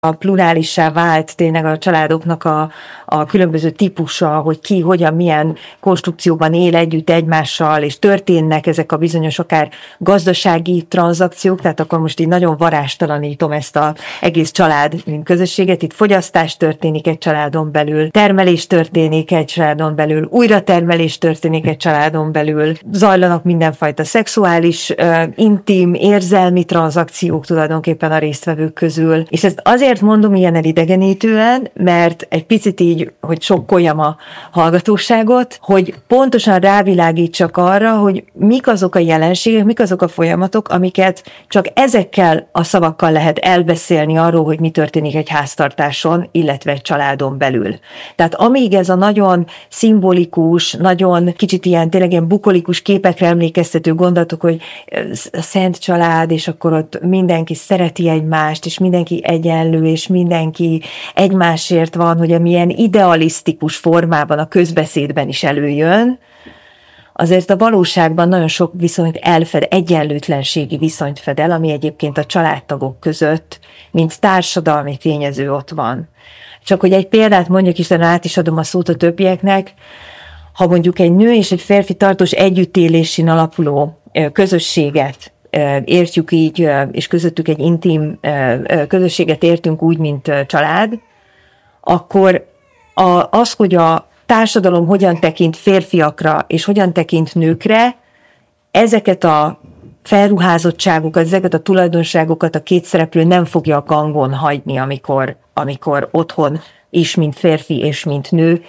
a plurálissá vált tényleg a családoknak a különböző típusa, hogy ki, hogyan, milyen konstrukcióban él együtt egymással, és történnek ezek a bizonyos akár gazdasági tranzakciók, tehát akkor most így nagyon varástalanítom ezt az egész család, mint közösséget. Itt fogyasztás történik egy családon belül, termelés történik egy családon belül, újratermelés történik egy családon belül, zajlanak mindenfajta szexuális, intim, érzelmi tranzakciók tulajdonképpen a résztvevők közül. És ezt azért mondom ilyen elidegenítően, mert egy picit így, hogy sokkoljam a hallgatóságot, hogy pontosan rávilágítsak arra, hogy mik azok a jelenségek, mik azok a folyamatok, amiket csak ezekkel a szavakkal lehet elbeszélni arról, hogy mi történik egy háztartáson, illetve egy családon belül. Tehát amíg ez a nagyon szimbolikus, nagyon kicsit ilyen tényleg ilyen bukolikus képekre emlékeztető gondolatok, hogy a szent család, és akkor ott mindenki szereti egymást, és mindenki egyenlő, és mindenki egymásért van, hogy amilyen idealisztikus formában a közbeszédben is előjön, azért a valóságban nagyon sok viszonyt elfed, egyenlőtlenségi viszonyt fed el, ami egyébként a családtagok között, mint társadalmi tényező ott van. Csak hogy egy példát mondjak, és át is adom a szót a többieknek, ha mondjuk egy nő és egy férfi tartós együttélésén alapuló közösséget értjük így, és közöttük egy intim közösséget értünk úgy, mint család, akkor az, hogy a társadalom hogyan tekint férfiakra, és hogyan tekint nőkre, ezeket a felruházottságokat, ezeket a tulajdonságokat a két szereplő nem fogja a gangon hagyni, amikor otthon is, mint férfi és mint nő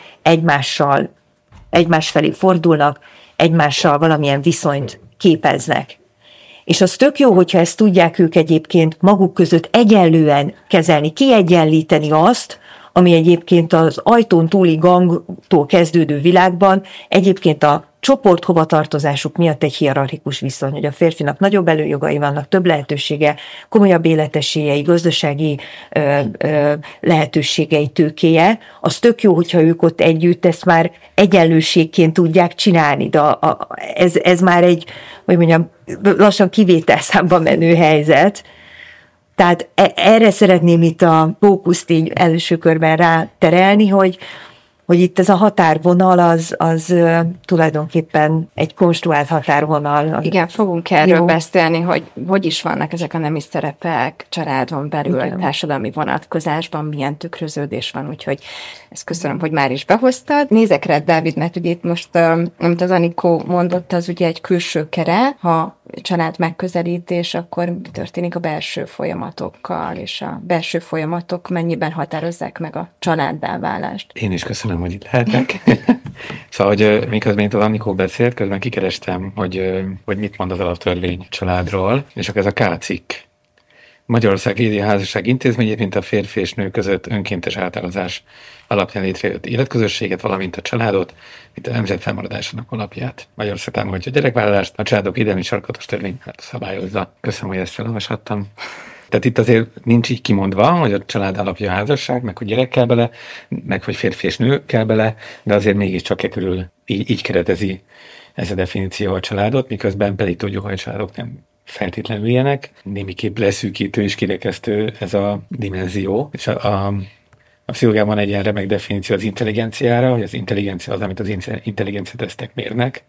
egymás felé fordulnak, egymással valamilyen viszonyt képeznek. És az tök jó, hogyha ezt tudják ők egyébként maguk között egyenlően kezelni, kiegyenlíteni azt, ami egyébként az ajtón túli gangtól kezdődő világban egyébként a csoport hovatartozásuk miatt egy hierarchikus viszony, hogy a férfinak nagyobb előjogai vannak, több lehetősége, komolyabb életesélyei, gazdasági lehetőségei, tőkéje. Az tök jó, hogyha ők ott együtt ezt már egyenlőségként tudják csinálni, de ez már egy, hogy mondjam, lassan kivételszámban menő helyzet. Tehát erre szeretném itt a fókuszt így első körben ráterelni, hogy itt ez a határvonal az tulajdonképpen egy konstruált határvonal. Igen, fogunk erről beszélni, hogy is vannak ezek a nemi szerepek családon belül, igen, társadalmi vonatkozásban, milyen tükröződés van, úgyhogy ezt köszönöm, hogy már is behoztad. Nézek rá, Dávid, mert ugye itt most, amit az Anikó mondott, az ugye egy külső kere, ha család megközelítés, akkor mi történik a belső folyamatokkal, és a belső folyamatok mennyiben határozzák meg a családdá válást. Én is köszönöm, hogy itt lehetek. Szóval, hogy miközben itt az Anikó beszélt, közben kikerestem, hogy mit mond az alaptörvény családról, és akkor ez a K cikk. Magyarország védi a házasság intézményét, mint a férfi és nő között önkéntes átállazás alapján létrejött életközösséget, valamint a családot, mint a nemzet fennmaradásának alapját. Magyarország támogatja a gyerekvállalást, a családok védelmi sarkatos törvény szabályozza. Köszönöm, hogy ezt felolvashattam. Tehát itt azért nincs így kimondva, hogy a család alapja a házasság, meg hogy gyerek kell bele, meg hogy férfi és nő kell bele, de azért mégiscsak körül így keretezi ez a definíció a családot, miközben pedig tudjuk, hogy a családok nem feltétlenül ilyenek. Némiképp leszűkítő és kirekesztő ez a dimenzió. És a pszichológiában van egy ilyen remek definíció az intelligenciára, hogy az intelligencia az, amit az intelligencia tesztek mérnek,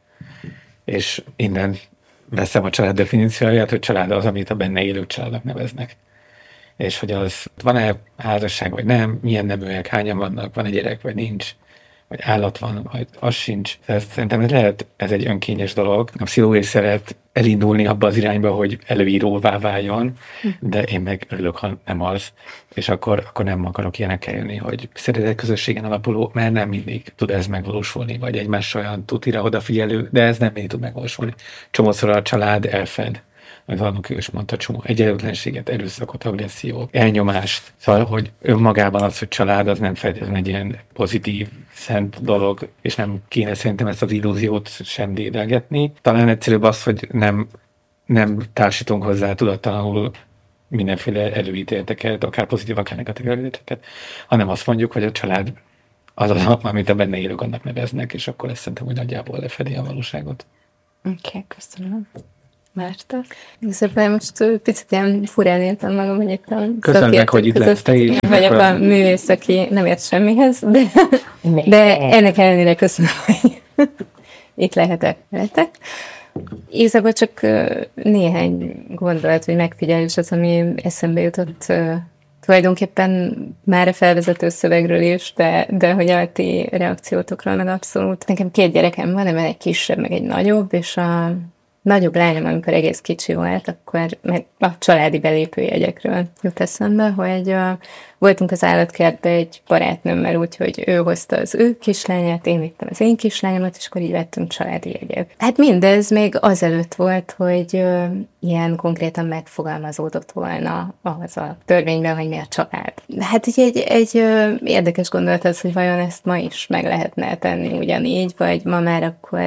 és innen veszem a család definícióját, hogy család az, amit a benne élők családnak neveznek. És hogy az van-e házasság, vagy nem, milyen neműek, hányan vannak, van-e gyerek, vagy nincs, vagy állat van, vagy az sincs. Szerintem ez egy önkényes dolog. A pszichológia szeret elindulni abba az irányba, hogy előíróvá váljon, de én meg örülök, ha nem az. És akkor nem akarok ilyenekkel jönni, hogy szeretet közösségen alapuló, mert nem mindig tud ez megvalósulni, vagy egymás olyan tutira odafigyelő, de ez nem mindig tud megvalósulni. Csomószor a család elfed. Majd valamunk ő is mondta, csomó egyenlőtlenséget, erőszakot, agressziót, elnyomást. Szóval, hogy önmagában az, hogy család, az nem feltétlenül egy ilyen pozitív, szent dolog, és nem kéne szerintem ezt az illúziót sem dédelgetni. Talán egyszerűbb az, hogy nem társítunk hozzá tudattalanul mindenféle előítéleteket, akár pozitív, akár negatív előítéleteket, hanem azt mondjuk, hogy a család az, amit a benne élők annak neveznek, és akkor ezt szerintem, hogy nagyjából lefedi a valóságot. Oké, köszönöm. Márta? Igazából most picit ilyen furán értem magam, hogy itt a köszönjük, hogy itt lesz te is. Vagyok a művész, aki nem ért semmihez, de ennek ellenére köszönöm, hogy itt lehetek veletek. Igazából csak néhány gondolat, vagy megfigyelés az, ami eszembe jutott tulajdonképpen már a felvezető szövegről is, de hogy a ti reakciótokról meg abszolút. Nekem 2 gyerekem van, egy kisebb, meg egy nagyobb, és a nagyobb lányom, amikor egész kicsi volt, akkor meg a családi belépőjegyekről jut eszembe, hogy voltunk az állatkertbe egy barátnőmmel, úgyhogy ő hozta az ő kislányát, én vittem az én kislányomat, és akkor így vettünk családi jegyet. Hát mindez még azelőtt volt, hogy ilyen konkrétan megfogalmazódott volna az a törvényben, hogy mi a család. Hát így egy érdekes gondolat az, hogy vajon ezt ma is meg lehetne tenni ugyanígy, vagy ma már akkor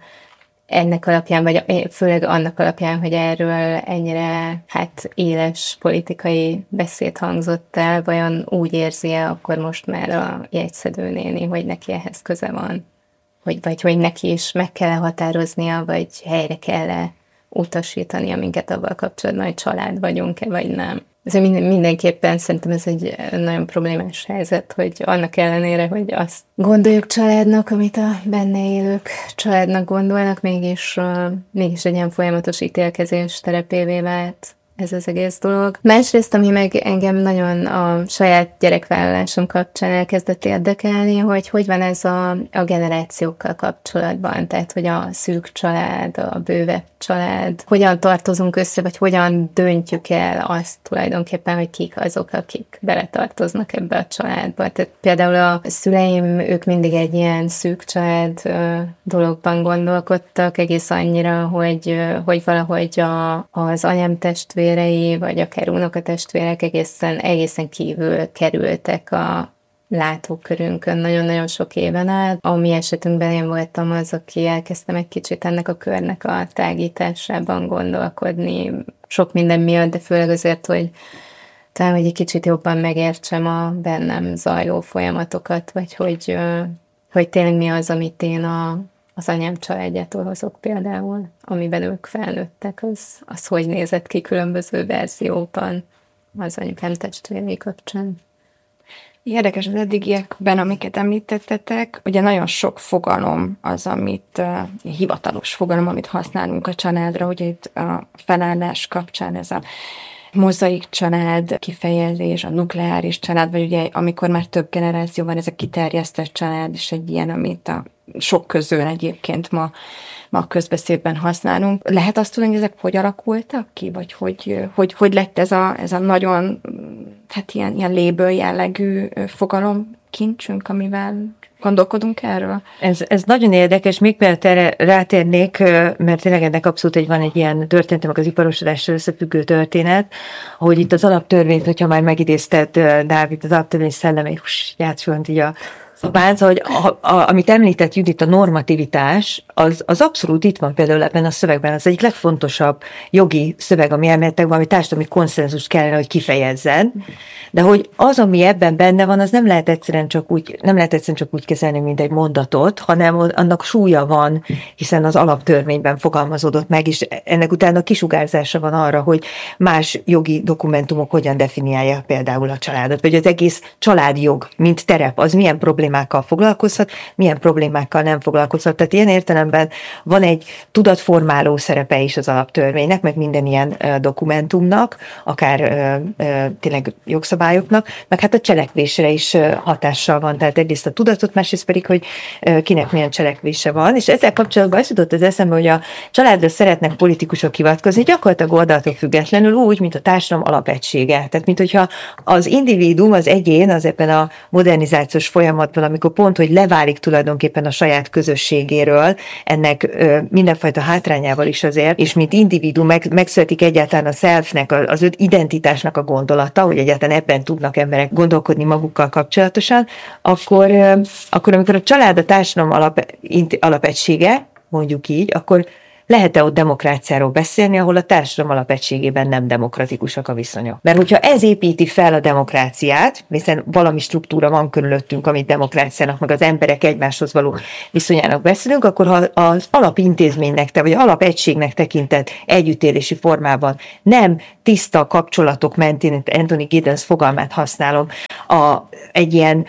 ennek alapján, vagy főleg annak alapján, hogy erről ennyire éles politikai beszéd hangzott el, vajon úgy érzi-e akkor most már a jegyszedő néni, hogy neki ehhez köze van? Vagy hogy neki is meg kell határoznia, vagy helyre kell utasítania minket avval kapcsolatban, hogy család vagyunk-e, vagy nem. Ez mindenképpen szerintem ez egy nagyon problémás helyzet, hogy annak ellenére, hogy azt gondoljuk családnak, amit a benne élők családnak gondolnak, mégis egy ilyen folyamatos ítélkezés terepévé vált ez az egész dolog. Másrészt, ami meg engem nagyon a saját gyerekvállalásom kapcsán elkezdett érdekelni, hogy van ez a generációkkal kapcsolatban, tehát hogy a szűk család, a bővebb család, hogyan tartozunk össze, vagy hogyan döntjük el azt tulajdonképpen, hogy kik azok, akik beletartoznak ebbe a családba. Tehát például a szüleim, ők mindig egy ilyen szűk család dologban gondolkodtak, egész annyira, hogy valahogy az anyám testvérei, vagy akár unokatestvérek egészen kívül kerültek a látókörünkön nagyon-nagyon sok éven át. A mi esetünkben én voltam az, aki elkezdtem egy kicsit ennek a körnek a tágításában gondolkodni, sok minden miatt, de főleg azért, hogy talán, hogy egy kicsit jobban megértsem a bennem zajló folyamatokat, vagy hogy tényleg mi az, amit én az anyám családjától hozok például, amiben ők felnőttek, az hogy nézett ki különböző verzióban az anyukám testvérei kapcsán. Érdekes az eddigiekben, amiket említettetek, ugye nagyon sok fogalom az, amit hivatalos fogalom, amit használunk a családra, ugye itt a felállás kapcsán ez a mozaik család kifejezés, a nukleáris család, vagy ugye amikor már több generáció van, ez a kiterjesztett család, és egy ilyen, amit a sok közül egyébként ma a közbeszédben használunk. Lehet azt tudni, hogy ezek hogy alakultak ki, vagy hogy lett ez a nagyon, hát ilyen léből jellegű fogalomkincsünk, amivel gondolkodunk erről? Ez nagyon érdekes, még például erre rátérnék, mert tényleg ennek abszolút van egy ilyen történet, meg az iparosodással összefüggő történet, hogy itt az alaptörvényt, hogyha már megidézted, Dávid, az alaptörvény szellemét, játszolni így a szobánc, hogy amit említett Judit, a normativitás, az abszolút itt van például ebben a szövegben, az egyik legfontosabb jogi szöveg, ami elméletekben, ami társadalmi konszenzus kellene, hogy kifejezzen, de hogy az, ami ebben benne van, az nem lehet egyszerűen csak úgy kezelni, mint egy mondatot, hanem annak súlya van, hiszen az alaptörvényben fogalmazódott meg, és ennek utána kisugárzása van arra, hogy más jogi dokumentumok hogyan definiálják például a családot, vagy az egész családjog, mint terep, az milyen problémákkal foglalkozhat, milyen problémákkal nem foglalkozhat. Tehát ilyen értelemben van egy tudatformáló szerepe is az alaptörvénynek, meg minden ilyen dokumentumnak, akár tényleg jogszabályoknak, meg hát a cselekvésre is hatással van. Tehát egyrészt a tudatot, másrészt pedig, hogy kinek milyen cselekvése van. És ezzel kapcsolatban azt jutott az eszembe, hogy a családra szeretnek politikusok hivatkozni, gyakorlatilag oldaltól függetlenül úgy, mint a társadalom alapegysége. Tehát, mint hogyha az individuum, az egyén, az ebben a modernizációs folyamatban, amikor pont, hogy leválik tulajdonképpen a saját közösségéről, ennek mindenfajta hátrányával is azért, és mint individuum megszületik egyáltalán a selfnek, az identitásnak a gondolata, hogy egyáltalán ebben tudnak emberek gondolkodni magukkal kapcsolatosan, akkor amikor a család a társadalom alapegysége, mondjuk így, akkor lehet-e ott demokráciáról beszélni, ahol a társadalom alapegységében nem demokratikusak a viszonyok. Mert hogyha ez építi fel a demokráciát, hiszen valami struktúra van körülöttünk, amit demokráciának, meg az emberek egymáshoz való viszonyának beszélünk, akkor ha az alapintézménynek, vagy alapegységnek tekintett együttélési formában nem tiszta kapcsolatok mentén, Anthony Giddens fogalmát használom, egy ilyen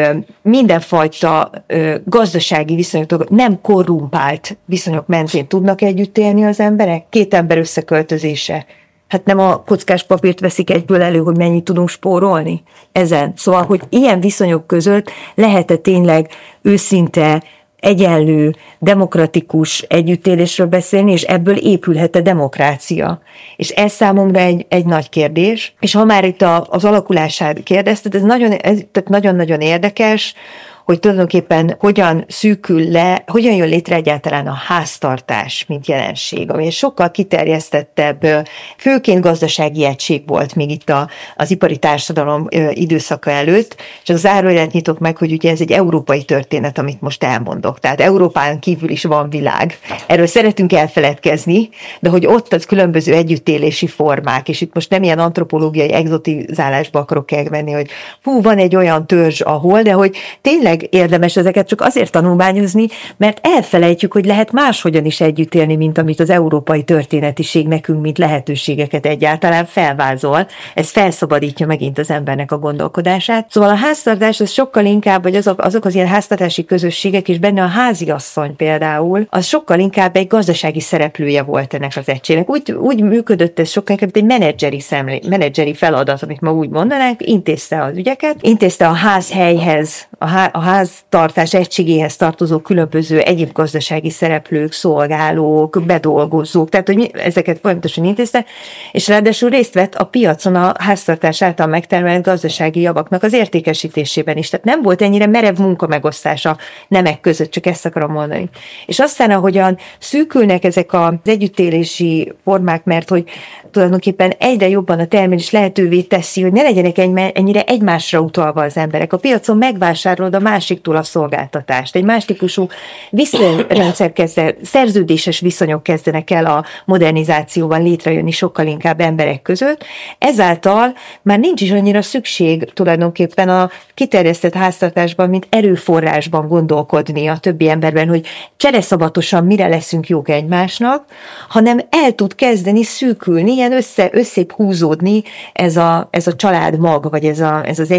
mindenfajta gazdasági viszonyok, nem korrumpált viszonyok mentén tudnak együtt élni az emberek? Két ember összeköltözése. Hát nem a kockás papírt veszik egyből elő, hogy mennyit tudunk spórolni ezen. Szóval, hogy ilyen viszonyok között lehet-e tényleg őszinte, egyenlő, demokratikus együttélésről beszélni, és ebből épülhet-e demokrácia. És ez számomra egy nagy kérdés. És ha már itt az alakulását kérdezted, ez nagyon-nagyon érdekes, hogy tulajdonképpen hogyan szűkül le, hogyan jön létre egyáltalán a háztartás, mint jelenség, ami egy sokkal kiterjesztettebb, főként gazdasági egység volt még itt az ipari társadalom időszaka előtt. Csak zárójelet nyitok meg, hogy ugye ez egy európai történet, amit most elmondok. Tehát Európán kívül is van világ. Erről szeretünk elfeledkezni, de hogy ott az különböző együttélési formák, és itt most nem ilyen antropológiai egzotizálásba akarok elmenni, hogy van egy olyan törzs, ahol, de hogy tényleg érdemes ezeket csak azért tanulmányozni, mert elfelejtjük, hogy lehet máshogyan is együtt élni, mint amit az európai történetiség nekünk, mint lehetőségeket egyáltalán felvázol. Ez felszabadítja megint az embernek a gondolkodását. Szóval a háztartás az sokkal inkább, vagy azok az ilyen háztartási közösségek, és benne a háziasszony például, az sokkal inkább egy gazdasági szereplője volt ennek az egységnek. Úgy működött ez sokkal inkább, mint egy menedzseri feladat, amit ma úgy mondanánk, intézte az ügyeket, intézte a házhelyhez, a háztartás egységéhez tartozó különböző egyéb gazdasági szereplők, szolgálók, bedolgozók, tehát hogy ezeket folyamatosan intézte, és ráadásul részt vett a piacon a háztartás által megtermelt gazdasági javaknak az értékesítésében is. Tehát nem volt ennyire merev munkamegosztása nemek között, csak ezt akarom mondani. És aztán, ahogyan szűkülnek ezek az együttélési formák, mert hogy tulajdonképpen egyre jobban a termelés lehetővé teszi, hogy ne legyenek ennyire egymásra utalva az emberek. A piacon megvásárolod a másiktól a szolgáltatást. Egy más típusú viszonyrendszer szerződéses viszonyok kezdenek el a modernizációban létrejönni sokkal inkább emberek között. Ezáltal már nincs is annyira szükség tulajdonképpen a kiterjesztett háztartásban, mint erőforrásban gondolkodni a többi emberben, hogy csereszabatosan mire leszünk jók egymásnak, hanem el tud kezdeni szűkülni, ilyen összébb húzódni ez a család mag, vagy ez az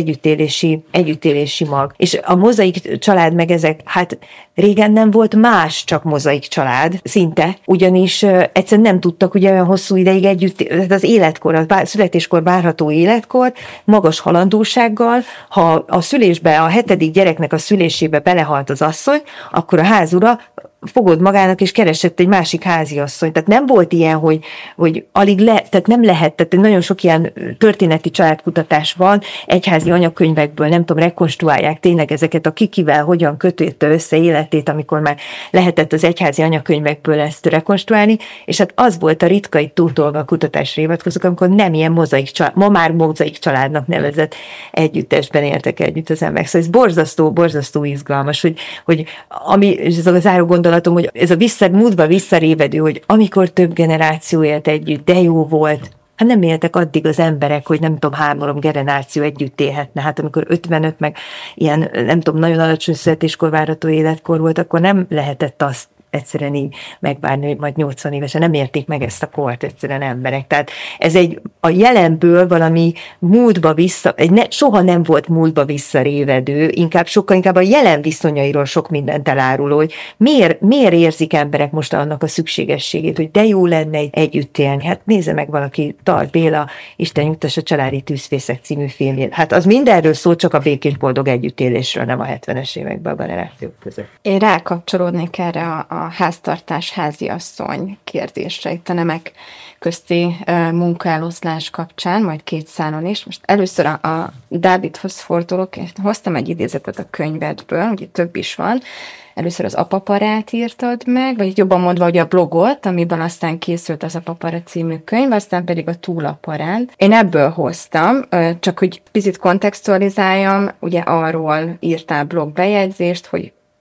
együttélési mag. És a mozaik család meg ezek, hát régen nem volt más, csak mozaik család, szinte, ugyanis egyszerűen nem tudtak ugye olyan hosszú ideig együtt, az életkor, a születéskor várható életkor, magas halandósággal, ha a szülésbe, a 7. gyereknek a szülésébe belehalt az asszony, akkor a házura fogod magának, és keresett egy másik háziasszonyt. Tehát nem volt ilyen, hogy tehát nem lehet, tehát nagyon sok ilyen történeti családkutatás van, egyházi anyakönyvekből, nem tudom, rekonstruálják tényleg ezeket a kikivel, hogyan kötötte össze életét, amikor már lehetett az egyházi anyakönyvekből ezt rekonstruálni, és hát az volt a ritka, itt túltolva a kutatásra hivatkozok, amikor nem ilyen mozaik család, ma már mozaik családnak nevezett együttesben éltek együtt az emberek. Szóval ez borzasztó izgalmas, hogy ami, ez a záró gondolatom, hogy ez a múltba visszarévedő, hogy amikor több generáció élt együtt, de jó volt. Hát nem éltek addig az emberek, hogy nem tudom, 3 generáció együtt élhetne. Hát amikor 55, meg ilyen, nem tudom, nagyon alacsony születéskor várható életkor volt, akkor nem lehetett azt egyszerűen így megvárni, hogy majd 80 évesen nem érték meg ezt a kort egyszerűen emberek. Tehát ez a jelenből valami múltba soha nem volt múltba visszarévedő, sokkal inkább a jelen viszonyairól sok mindent eláruló, hogy miért érzik emberek most annak a szükségességét, hogy de jó lenne együtt élni. Hát nézze meg valaki, Tar Béla, Isten nyugtassa Családi tűzfészek című filmjét. Hát az mindenről szól, csak a békés boldog együttélésről, nem a 70-es években a generációk között. Én rákapcsolódnék erre a háztartás, háziasszony kérdésre, itt a nemek közti munkaeloszlás kapcsán, majd 2 szálon is. Most először a Dávidhoz fordulok, és hoztam egy idézetet a könyvedből, ugye több is van. Először az Apaparát írtad meg, vagy jobban mondva, hogy a blogot, amiben aztán készült az Apapara című könyv, aztán pedig a Túlaparán. Én ebből hoztam, csak hogy picit kontextualizáljam, ugye arról írtál blogbejegyzést, hogy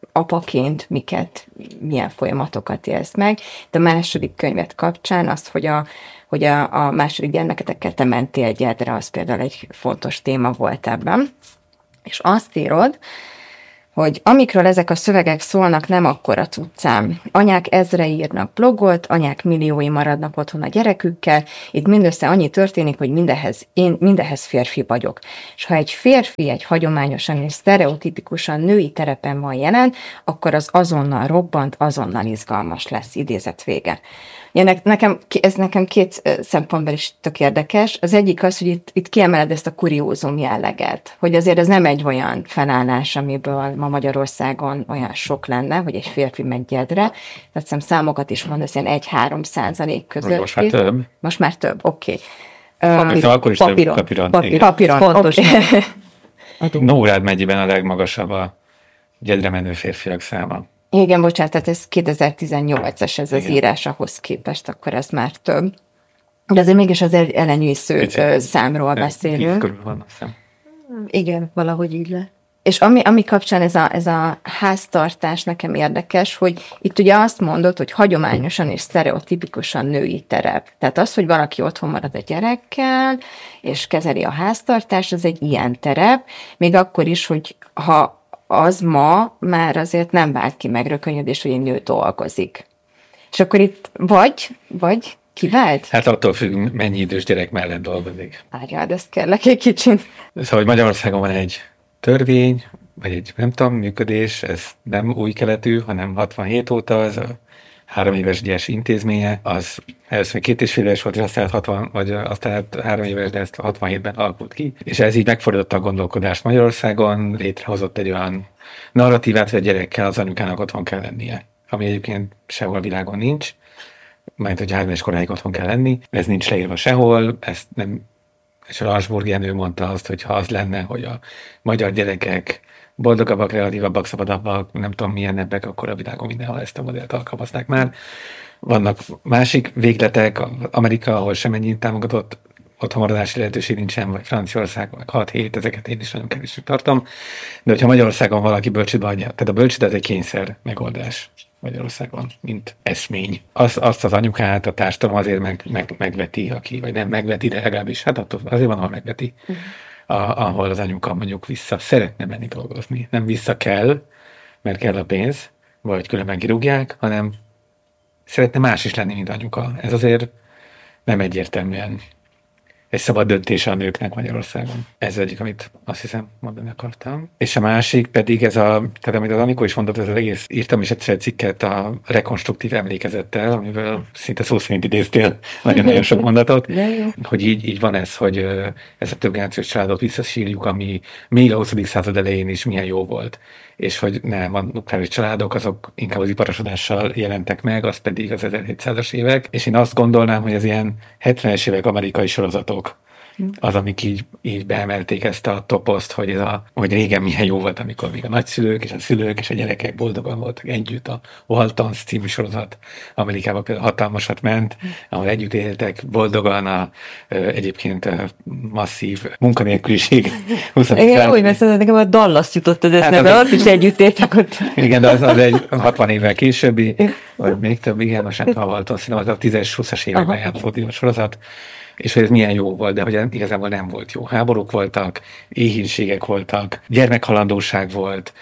apaként milyen folyamatokat élsz meg. De a második könyvet kapcsán azt, hogy a második gyermeketekkel te mentél gyedre, az például egy fontos téma volt ebben. És azt írod, hogy amikről ezek a szövegek szólnak, nem akkora cuccám. Anyák ezre írnak blogot, anyák milliói maradnak otthon a gyerekükkel, itt mindössze annyi történik, hogy én mindehez férfi vagyok. És ha egy férfi egy hagyományosan és sztereotipikusan női terepen van jelen, akkor az azonnal robbant, azonnal izgalmas lesz, idézet vége. Ez nekem két szempontból is tök érdekes. Az egyik az, hogy itt kiemeled ezt a kuriózum jelleget, hogy azért ez nem egy olyan felállás, amiből ma Magyarországon olyan sok lenne, hogy egy férfi megy gyedre. Tehát számokat is mondasz, ilyen 1-3% között. Most már több. Most már több, oké. Akkor is papíron. Papíron, fontos. Nógrád megyében a legmagasabb a gyedre menő férfiak száma. Igen, bocsánat, tehát ez 2018-es ez az írás ahhoz képest, akkor ez már több. De azért mégis az elenyésző számról beszélünk. Körül van, azt hiszem. Igen, valahogy így le. És ami kapcsán ez a háztartás nekem érdekes, hogy itt ugye azt mondod, hogy hagyományosan és sztereotipikusan női terep. Tehát az, hogy valaki otthon marad a gyerekkel, és kezeli a háztartást, az egy ilyen terep, még akkor is, hogy ha az ma már azért nem vált ki megrökönyödés, hogy egy nő dolgozik. És akkor itt vagy kivált? Hát attól függ, mennyi idős gyerek mellett dolgozik. Várjál, ezt kérlek egy kicsit. Szóval, hogy Magyarországon van egy törvény, vagy egy, nem tudom, működés, ez nem új keletű, hanem 67 óta, ez a 3 éves gyes intézménye, az először még 2,5 éves volt, és aztán 3 éves, de ezt 67-ben alakult ki. És ez így megfordította a gondolkodást Magyarországon, létrehozott egy olyan narratívát, hogy a gyerekkel az anyukának otthon kell lennie, ami egyébként sehol a világon nincs, mert hogy 3 éves koráig otthon kell lenni, ez nincs leírva sehol, ezt nem, és a Lansburg Jenő mondta azt, hogy ha az lenne, hogy a magyar gyerekek boldogabbak, kreatívabbak, szabadabbak, nem tudom milyenebbek, akkor a világon mindenhol ezt a modellt alkalmaznák már. Vannak másik végletek, Amerika, ahol semennyi támogatott otthonmaradási lehetőség nincsen, vagy Franciaország, vagy 6-7, ezeket én is nagyon kevésnek tartom. De hogyha Magyarországon valaki bölcsőbe adja, tehát a bölcsőde egy kényszer megoldás Magyarországon, mint eszmény. Azt az anyukát a társadalom azért megveti, vagy nem megveti, de legalábbis, hát attól azért van, ahol megveti. Ahol az anyuka mondjuk vissza szeretne menni dolgozni. Nem vissza kell, mert kell a pénz, vagy különben kirúgják, hanem szeretne más is lenni, mint anyuka. Ez azért nem egyértelműen egy szabad döntése a nőknek Magyarországon. Ez egyik, amit azt hiszem mondani akartam. És a másik pedig tehát amit az Anikó is mondott, ez az egész, írtam is egyszer egy cikket a rekonstruktív emlékezettel, amivel szinte szó szerint idéztél nagyon-nagyon sok mondatot, hogy így van ez, hogy ez a több generációs családot visszasírjuk, ami még a 20. század elején is milyen jó volt. És hogy nem, a nukleáris családok azok inkább az iparosodással jelentek meg, az pedig az 1700-as évek, és én azt gondolnám, hogy az ilyen 70-es évek amerikai sorozatok az, amik így beemelték ezt a toposzt, hogy régen milyen jó volt, amikor még a nagyszülők és a szülők és a gyerekek boldogan voltak együtt. A Waltons című sorozat Amerikában például hatalmasat ment, ahol együtt éltek boldogan egyébként masszív munkanélküliség. Igen, úgy mert nekem a Dallas jutott az eszembe, ott is együtt éltek ott. Igen, de az egy 60 évvel későbbi, vagy még több, igen, most nem tudom, a Waltons, az a 10-20-as években játszott a sorozat, és hogy ez milyen jó volt, de hogy igazából nem volt jó. Háborúk voltak, éhínségek voltak, gyermekhalandóság volt,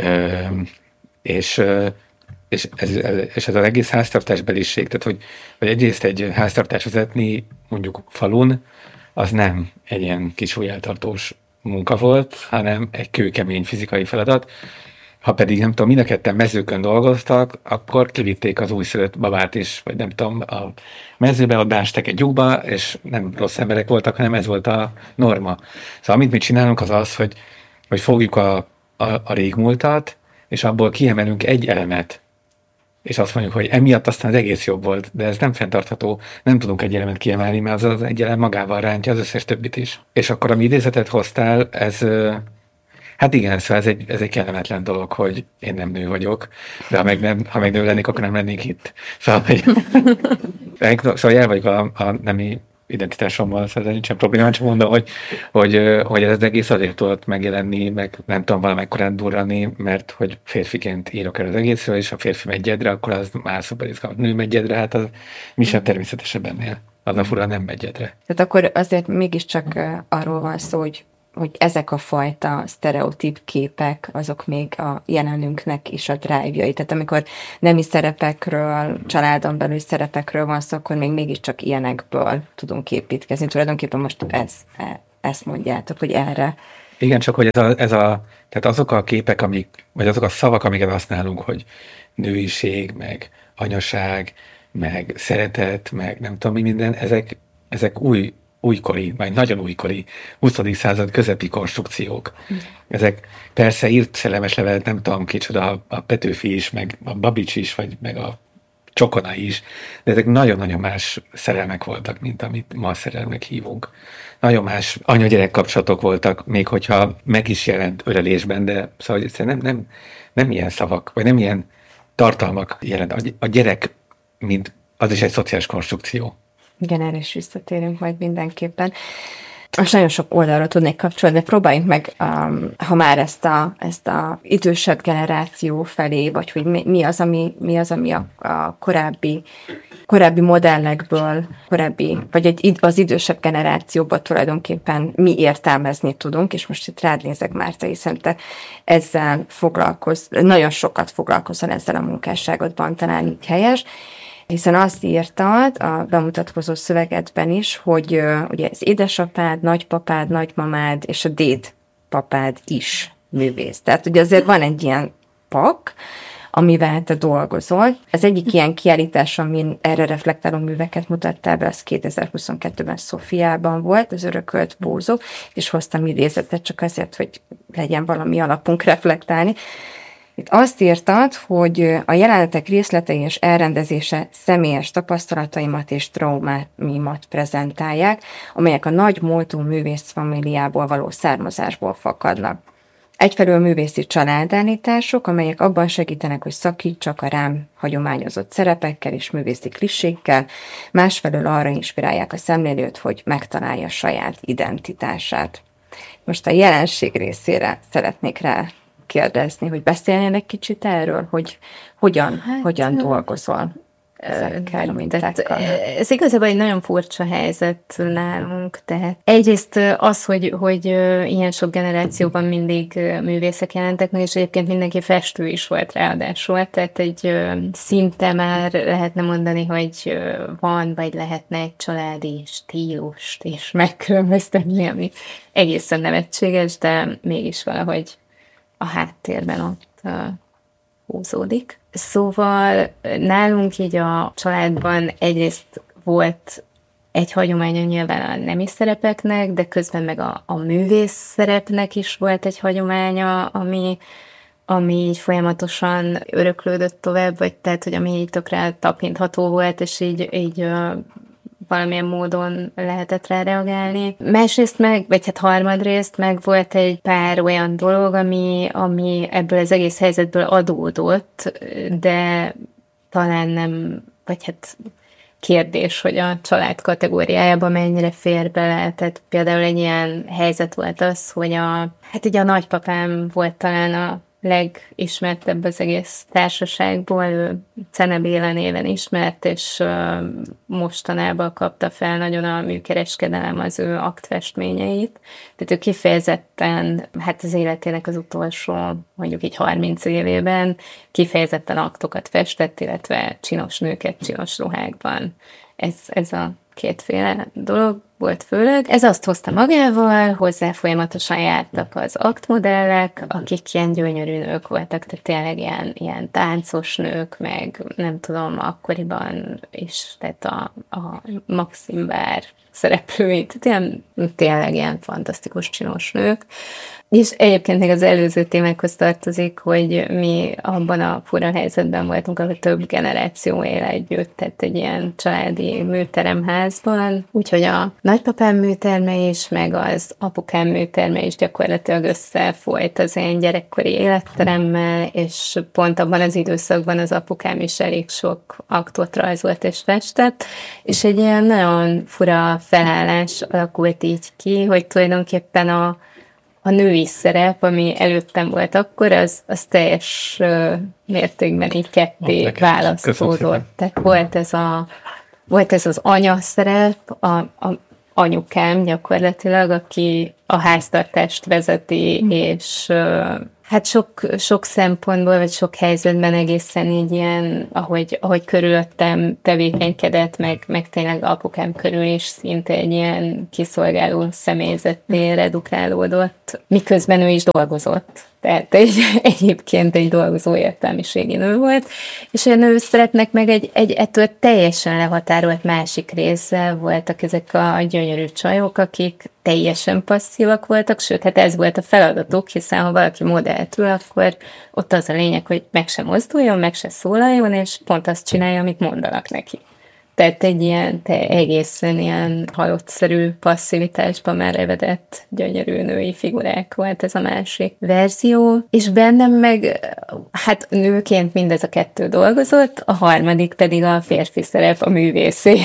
és ez az egész háztartásbeliség, tehát hogy egyrészt egy háztartás vezetni, mondjuk falun, az nem egy ilyen kis ujjeltartós munka volt, hanem egy kőkemény fizikai feladat. Ha pedig, nem tudom, mind a ketten mezőkön dolgoztak, akkor kivitték az újszülött babát is, vagy nem tudom, a mezőbe, ott básták egy lyukba, és nem rossz emberek voltak, hanem ez volt a norma. Szóval amit mi csinálunk az az, hogy fogjuk a régmúltat, és abból kiemelünk egy elemet, és azt mondjuk, hogy emiatt aztán az egész jobb volt, de ez nem fenntartható, nem tudunk egy elemet kiemelni, mert az egy elem magával rántja az összes többit is. És akkor, ami idézetet hoztál, ez... Hát igen, szóval ez egy kellemetlen dolog, hogy én nem nő vagyok, de ha meg nő lennék, akkor nem lennék itt. Szóval el vagyok a nemi identitásommal, szóval nincsen probléma, csak mondom, hogy ez az egész azért tudott megjelenni, meg nem tudom valamikor durrani, mert hogy férfiként írok el az egészről, és ha férfi megy egyedre, akkor az már szuper izgalmas. Nő megy egyedre, hát az mi sem természetesebb ennél. Az a fura nem megy egyedre. Tehát akkor azért mégiscsak arról van szó, hogy ezek a fajta sztereotíp képek, azok még a jelenünknek is a drive-jai. Tehát amikor nemi szerepekről, családon belül szerepekről van szó, akkor még mégiscsak ilyenekből tudunk építkezni. Tulajdonképpen most ezt mondjátok, hogy erre. Igen, csak hogy tehát azok a képek, vagy azok a szavak, amiket használunk, hogy nőiség, meg anyaság, meg szeretet, meg nem tudom mi minden, ezek újkori, vagy nagyon újkori, 20. század közepi konstrukciók. Ezek persze írt szellemes levelet, nem tudom kicsoda, a Petőfi is, meg a Babics is, vagy meg a Csokona is, de ezek nagyon-nagyon más szerelmek voltak, mint amit ma szerelmek hívunk. Nagyon más anya-gyerek kapcsolatok voltak, még hogyha meg is jelent ölelésben, de szóval nem ilyen szavak, vagy nem ilyen tartalmak jelent. A gyerek, mint az is egy szociális konstrukció. Igen, erre is visszatérünk majd mindenképpen. Most nagyon sok oldalra tudnék kapcsolni, de próbáljunk meg, ha már ezt a idősebb generáció felé, vagy hogy mi az, ami a korábbi modellekből, vagy az idősebb generációban tulajdonképpen mi értelmezni tudunk, és most itt rád nézek, Márta, hiszen te ezzel nagyon sokat foglalkozol ezzel a munkásságodban, talán így helyes, hiszen azt írtad a bemutatkozó szövegedben is, hogy ugye az édesapád, nagypapád, nagymamád és a dédpapád is művész. Tehát ugye azért van egy ilyen pak, amivel te dolgozol. Az egyik ilyen kiállítás, amin erre reflektáló műveket mutattál be, az 2022-ben Szofiában volt, az Örökölt bózó, és hoztam idézetet csak azért, hogy legyen valami alapunk reflektálni. Itt azt írtad, hogy a jelenetek részletei és elrendezése személyes tapasztalataimat és traumáimat prezentálják, amelyek a nagy múltú művészfamiliából való származásból fakadnak. Egyfelől művészi családállítások, amelyek abban segítenek, hogy szakítsak a rám hagyományozott szerepekkel és művészi klisékkel, másfelől arra inspirálják a szemlélőt, hogy megtalálja saját identitását. Most a jelenség részére szeretnék rá kérdezni, hogy beszéljen egy kicsit erről, hogy hogyan dolgozol ezekkel a mintákkal. Ez igazából egy nagyon furcsa helyzet nálunk, tehát egyrészt az, hogy ilyen sok generációban mindig művészek jelentek meg, és egyébként mindenki festő is volt ráadásul, tehát egy szinte már lehetne mondani, hogy van, vagy lehetne egy családi stílust is megkülönböztetni, ami egészen nevetséges, de mégis valahogy a háttérben ott húzódik. Szóval nálunk így a családban egyrészt volt egy hagyománya nyilván a nemi szerepeknek, de közben meg a művész szerepnek is volt egy hagyománya, ami így folyamatosan öröklődött tovább, vagy tehát, hogy ami így tökre tapintható volt, és így valamilyen módon lehetett rá reagálni. Másrészt vagy harmadrészt meg volt egy pár olyan dolog, ami ebből az egész helyzetből adódott, de talán nem, vagy kérdés, hogy a család kategóriájában mennyire fér bele. Tehát például egy ilyen helyzet volt az, hogy ugye a nagypapám volt talán a legismertebb az egész társaságból, ő Cene Béla néven ismert, és mostanában kapta fel nagyon a műkereskedelem az ő aktfestményeit. Tehát ő kifejezetten, az életének az utolsó, mondjuk így 30 évében kifejezetten aktokat festett, illetve csinos nőket csinos ruhákban. Ez a kétféle dolog volt főleg. Ez azt hozta magával, hozzá folyamatosan jártak az aktmodellek, akik ilyen gyönyörű nők voltak, tehát tényleg ilyen táncos nők, meg nem tudom, akkoriban is, tehát a Maxim Bár szereplőit, tényleg ilyen fantasztikus csinos nők. És egyébként még az előző témákhoz tartozik, hogy mi abban a fura helyzetben voltunk, ahol több generáció él együtt, tehát egy ilyen családi műteremházban. Úgyhogy a nagypapám műterme is, meg az apukám műterme is gyakorlatilag összefolyt az én gyerekkori életteremmel, és pont abban az időszakban az apukám is elég sok aktot rajzolt és festett, és egy ilyen nagyon fura felállás alakult így ki, hogy tulajdonképpen a női szerep, ami előttem volt akkor, az teljes mértékben így ketté választódott. Tehát volt ez az anya szerep, a anyukám gyakorlatilag, aki a háztartást vezeti, és hát sok szempontból, vagy sok helyzetben egészen így ilyen, ahogy körülöttem tevékenykedett, meg tényleg apukám körül is szinte egy ilyen kiszolgáló személyzetté redukálódott, miközben ő is dolgozott. Tehát egyébként egy dolgozó értelmiségi nő volt, és a nőszerepnek meg egy ettől teljesen lehatárolt másik része voltak ezek a gyönyörű csajok, akik teljesen passzívak voltak, sőt, hát ez volt a feladatuk, hiszen ha valaki modellt ül, akkor ott az a lényeg, hogy meg se mozduljon, meg se szólaljon, és pont azt csinálja, amit mondanak neki. Tehát egy ilyen egészen ilyen halottszerű passzivitásban már evedett gyönyörű női figurák volt ez a másik verzió, és bennem meg hát nőként mindez a kettő dolgozott, a harmadik pedig a férfi szerep, a művészé,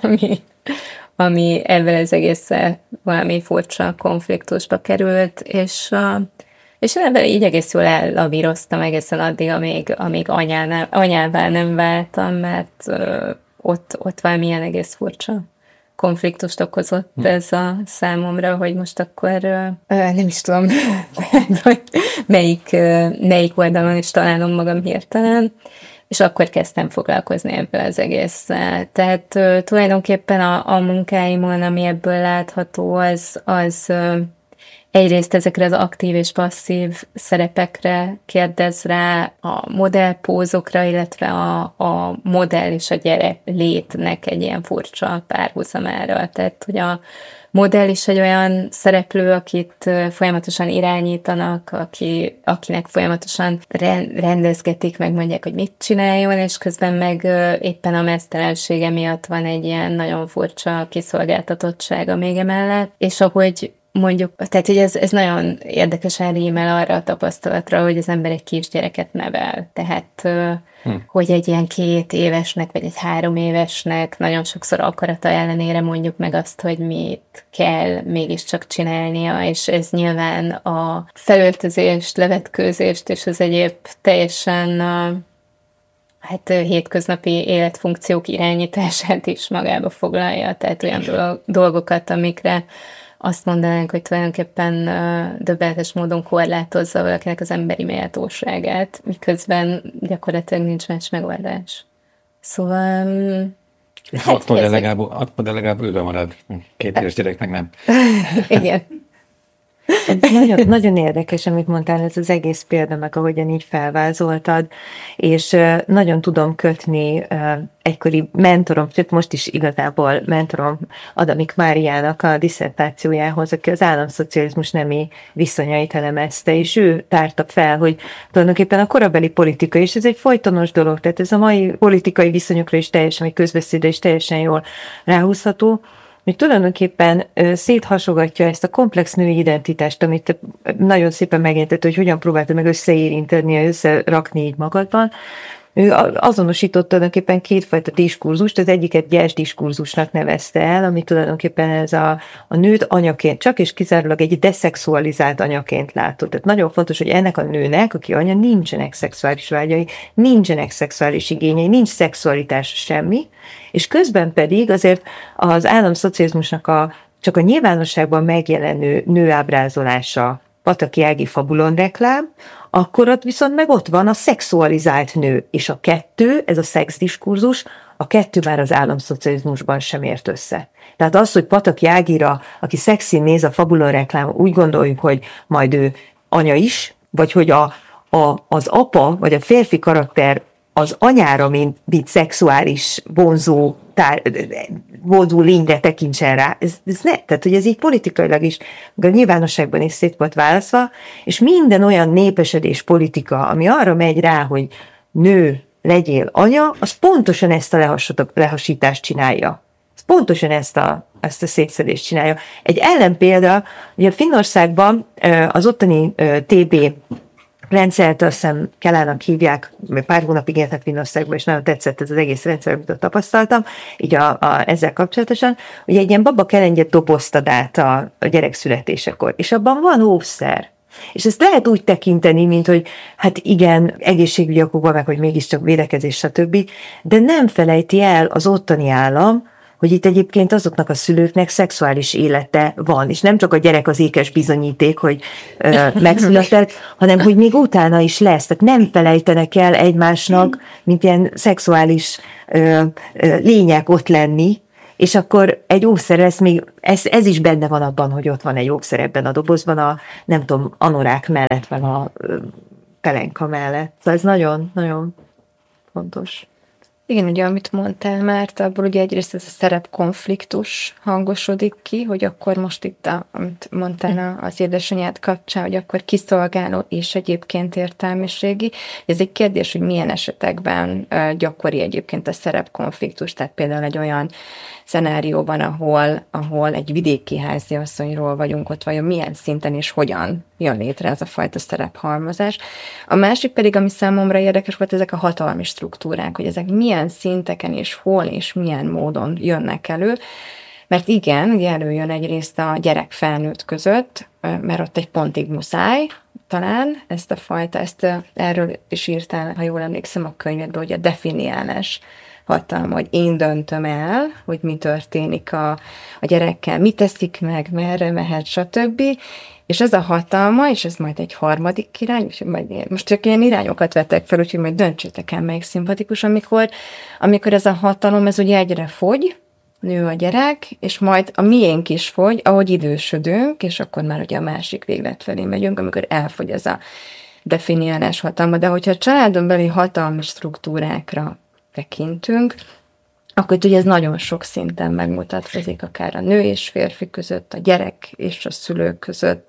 ami ebben az egészen valami furcsa konfliktusba került, és ebben így egész jól ellavíroztam egészen addig, amíg anyává nem váltam, mert ott valamilyen egész furcsa konfliktust okozott ez a számomra, hogy most akkor nem is tudom, hogy melyik oldalon is találom magam hirtelen, és akkor kezdtem foglalkozni ebből az egésszel. Tehát tulajdonképpen a munkáimon, ami ebből látható, az egyrészt ezekre az aktív és passzív szerepekre kérdez rá, a modellpózokra, illetve a modell és a gyerek létnek egy ilyen furcsa párhuzamára. Tehát, hogy a modell is egy olyan szereplő, akit folyamatosan irányítanak, akinek folyamatosan rendezgetik, meg mondják, hogy mit csináljon, és közben meg éppen a meztelensége miatt van egy ilyen nagyon furcsa kiszolgáltatottsága még emellett, és ahogy mondjuk, tehát hogy ez nagyon érdekesen rímel arra a tapasztalatra, hogy az ember egy kisgyereket nevel. Tehát, hogy egy ilyen 2 évesnek, vagy egy 3 évesnek nagyon sokszor akarata ellenére mondjuk meg azt, hogy mit kell mégiscsak csinálnia, és ez nyilván a felöltözést, levetkőzést és az egyéb teljesen hétköznapi életfunkciók irányítását is magába foglalja. Tehát olyan dolgokat, amikre azt mondanánk, hogy tulajdonképpen döbbenetes módon korlátozza valakinek az emberi méltóságát, miközben gyakorlatilag nincs más megoldás. Szóval... Akkor legalább ülve marad. 2 éves gyerek meg nem. Igen. Nagyon, nagyon érdekes, amit mondtál, ez az egész példa, meg ahogyan így felvázoltad, és nagyon tudom kötni egykori mentorom, sőt most is igazából mentorom Adamik Máriának a disszertációjához, aki az államszocializmus nemi viszonyait elemezte, és ő tárta fel, hogy tulajdonképpen a korabeli politika, és ez egy folytonos dolog, tehát ez a mai politikai viszonyokra is teljesen, vagy közbeszédre is teljesen jól ráhúzható, hogy tulajdonképpen széthasogatja ezt a komplex női identitást, amit nagyon szépen megjelentett, hogy hogyan próbálta meg összeérinteni, összerakni így magadban. Ő azonosított tulajdonképpen 2 fajta diskurzust, az egyiket gyers diskurzusnak nevezte el, ami tulajdonképpen ez a nőt anyaként, csak és kizárólag egy deszexualizált anyaként látott. Tehát nagyon fontos, hogy ennek a nőnek, aki anya, nincsenek szexuális vágyai, nincsenek szexuális igényei, nincs szexualitás semmi, és közben pedig azért az államszocializmusnak csak a nyilvánosságban megjelenő nőábrázolása, Pataki Ági fabulonreklám, akkor ott viszont meg ott van a szexualizált nő, és a kettő, ez a szexdiskurzus, a kettő már az államszocializmusban sem ért össze. Tehát az, hogy Pataki Ágira, aki szexin néz a fabulonreklám, úgy gondoljuk, hogy majd ő anya is, vagy hogy az apa, vagy a férfi karakter az anyára, mint szexuális vonzó lényre tekintsen rá. Ez ne, tehát hogy ez így politikailag is, a nyilvánosságban is szét volt válaszva, és minden olyan népesedés politika, ami arra megy rá, hogy nő, legyél anya, az pontosan ezt a lehasítást csinálja. Ez pontosan ezt a szétszedést csinálja. Egy ellenpélda, ugye Finnországban az ottani TB rendszert, azt hiszem Kelának hívják, pár hónapig éltek Finnországban, és nagyon tetszett ez az egész rendszer, amit ott tapasztaltam, így ezzel kapcsolatosan, hogy egy ilyen babakelengyet doboztad át a gyerek születésekor, és abban van óvszer. És ezt lehet úgy tekinteni, mint hogy hát igen, egészségügyi okokban, meg hogy mégiscsak védekezés, stb., de nem felejti el az ottani állam, hogy itt egyébként azoknak a szülőknek szexuális élete van, és nem csak a gyerek az ékes bizonyíték, hogy megszületett, hanem hogy még utána is lesz. Tehát nem felejtenek el egymásnak, mint ilyen szexuális lények ott lenni, és akkor egy óvszer lesz még, ez is benne van abban, hogy ott van egy óvszer ebben a dobozban, a nem tudom, anorák mellett, meg a pelenka mellett. Szóval ez nagyon, nagyon fontos. Igen, ugye, amit mondtál már, abból ugye egyrészt ez a szerepkonfliktus hangosodik ki, hogy akkor most itt, amit mondtál az édesanyád kapcsán, hogy akkor kiszolgáló és egyébként értelmiségi. Ez egy kérdés, hogy milyen esetekben gyakori egyébként a szerepkonfliktus, tehát például egy olyan szenárióban, ahol egy vidéki háziasszonyról vagyunk, ott vajon milyen szinten és hogyan jön létre ez a fajta szerephalmozás. A másik pedig, ami számomra érdekes volt, ezek a hatalmi struktúrák, hogy ezek milyen szinteken és hol és milyen módon jönnek elő, mert igen, ugye előjön egyrészt a gyerek-felnőtt között, mert ott egy pontig muszáj, talán ezt a fajta, erről is írtál, ha jól emlékszem a könyvedben, hogy a definiálás hatalma, hogy én döntöm el, hogy mi történik a gyerekkel, mit teszik meg, merre mehet, stb. És ez a hatalma, és ez majd egy harmadik irány, most csak ilyen irányokat vettek fel, úgyhogy majd döntsétek el, melyik szimpatikus, amikor ez a hatalom, ez ugye egyre fogy, nő a gyerek, és majd a miénk is fogy, ahogy idősödünk, és akkor már ugye a másik véglet felé megyünk, amikor elfogy ez a definiálás hatalma. De hogyha a családon belüli hatalmi struktúrákra tekintünk, akkor ugye ez nagyon sok szinten megmutatkozik, akár a nő és férfi között, a gyerek és a szülők között.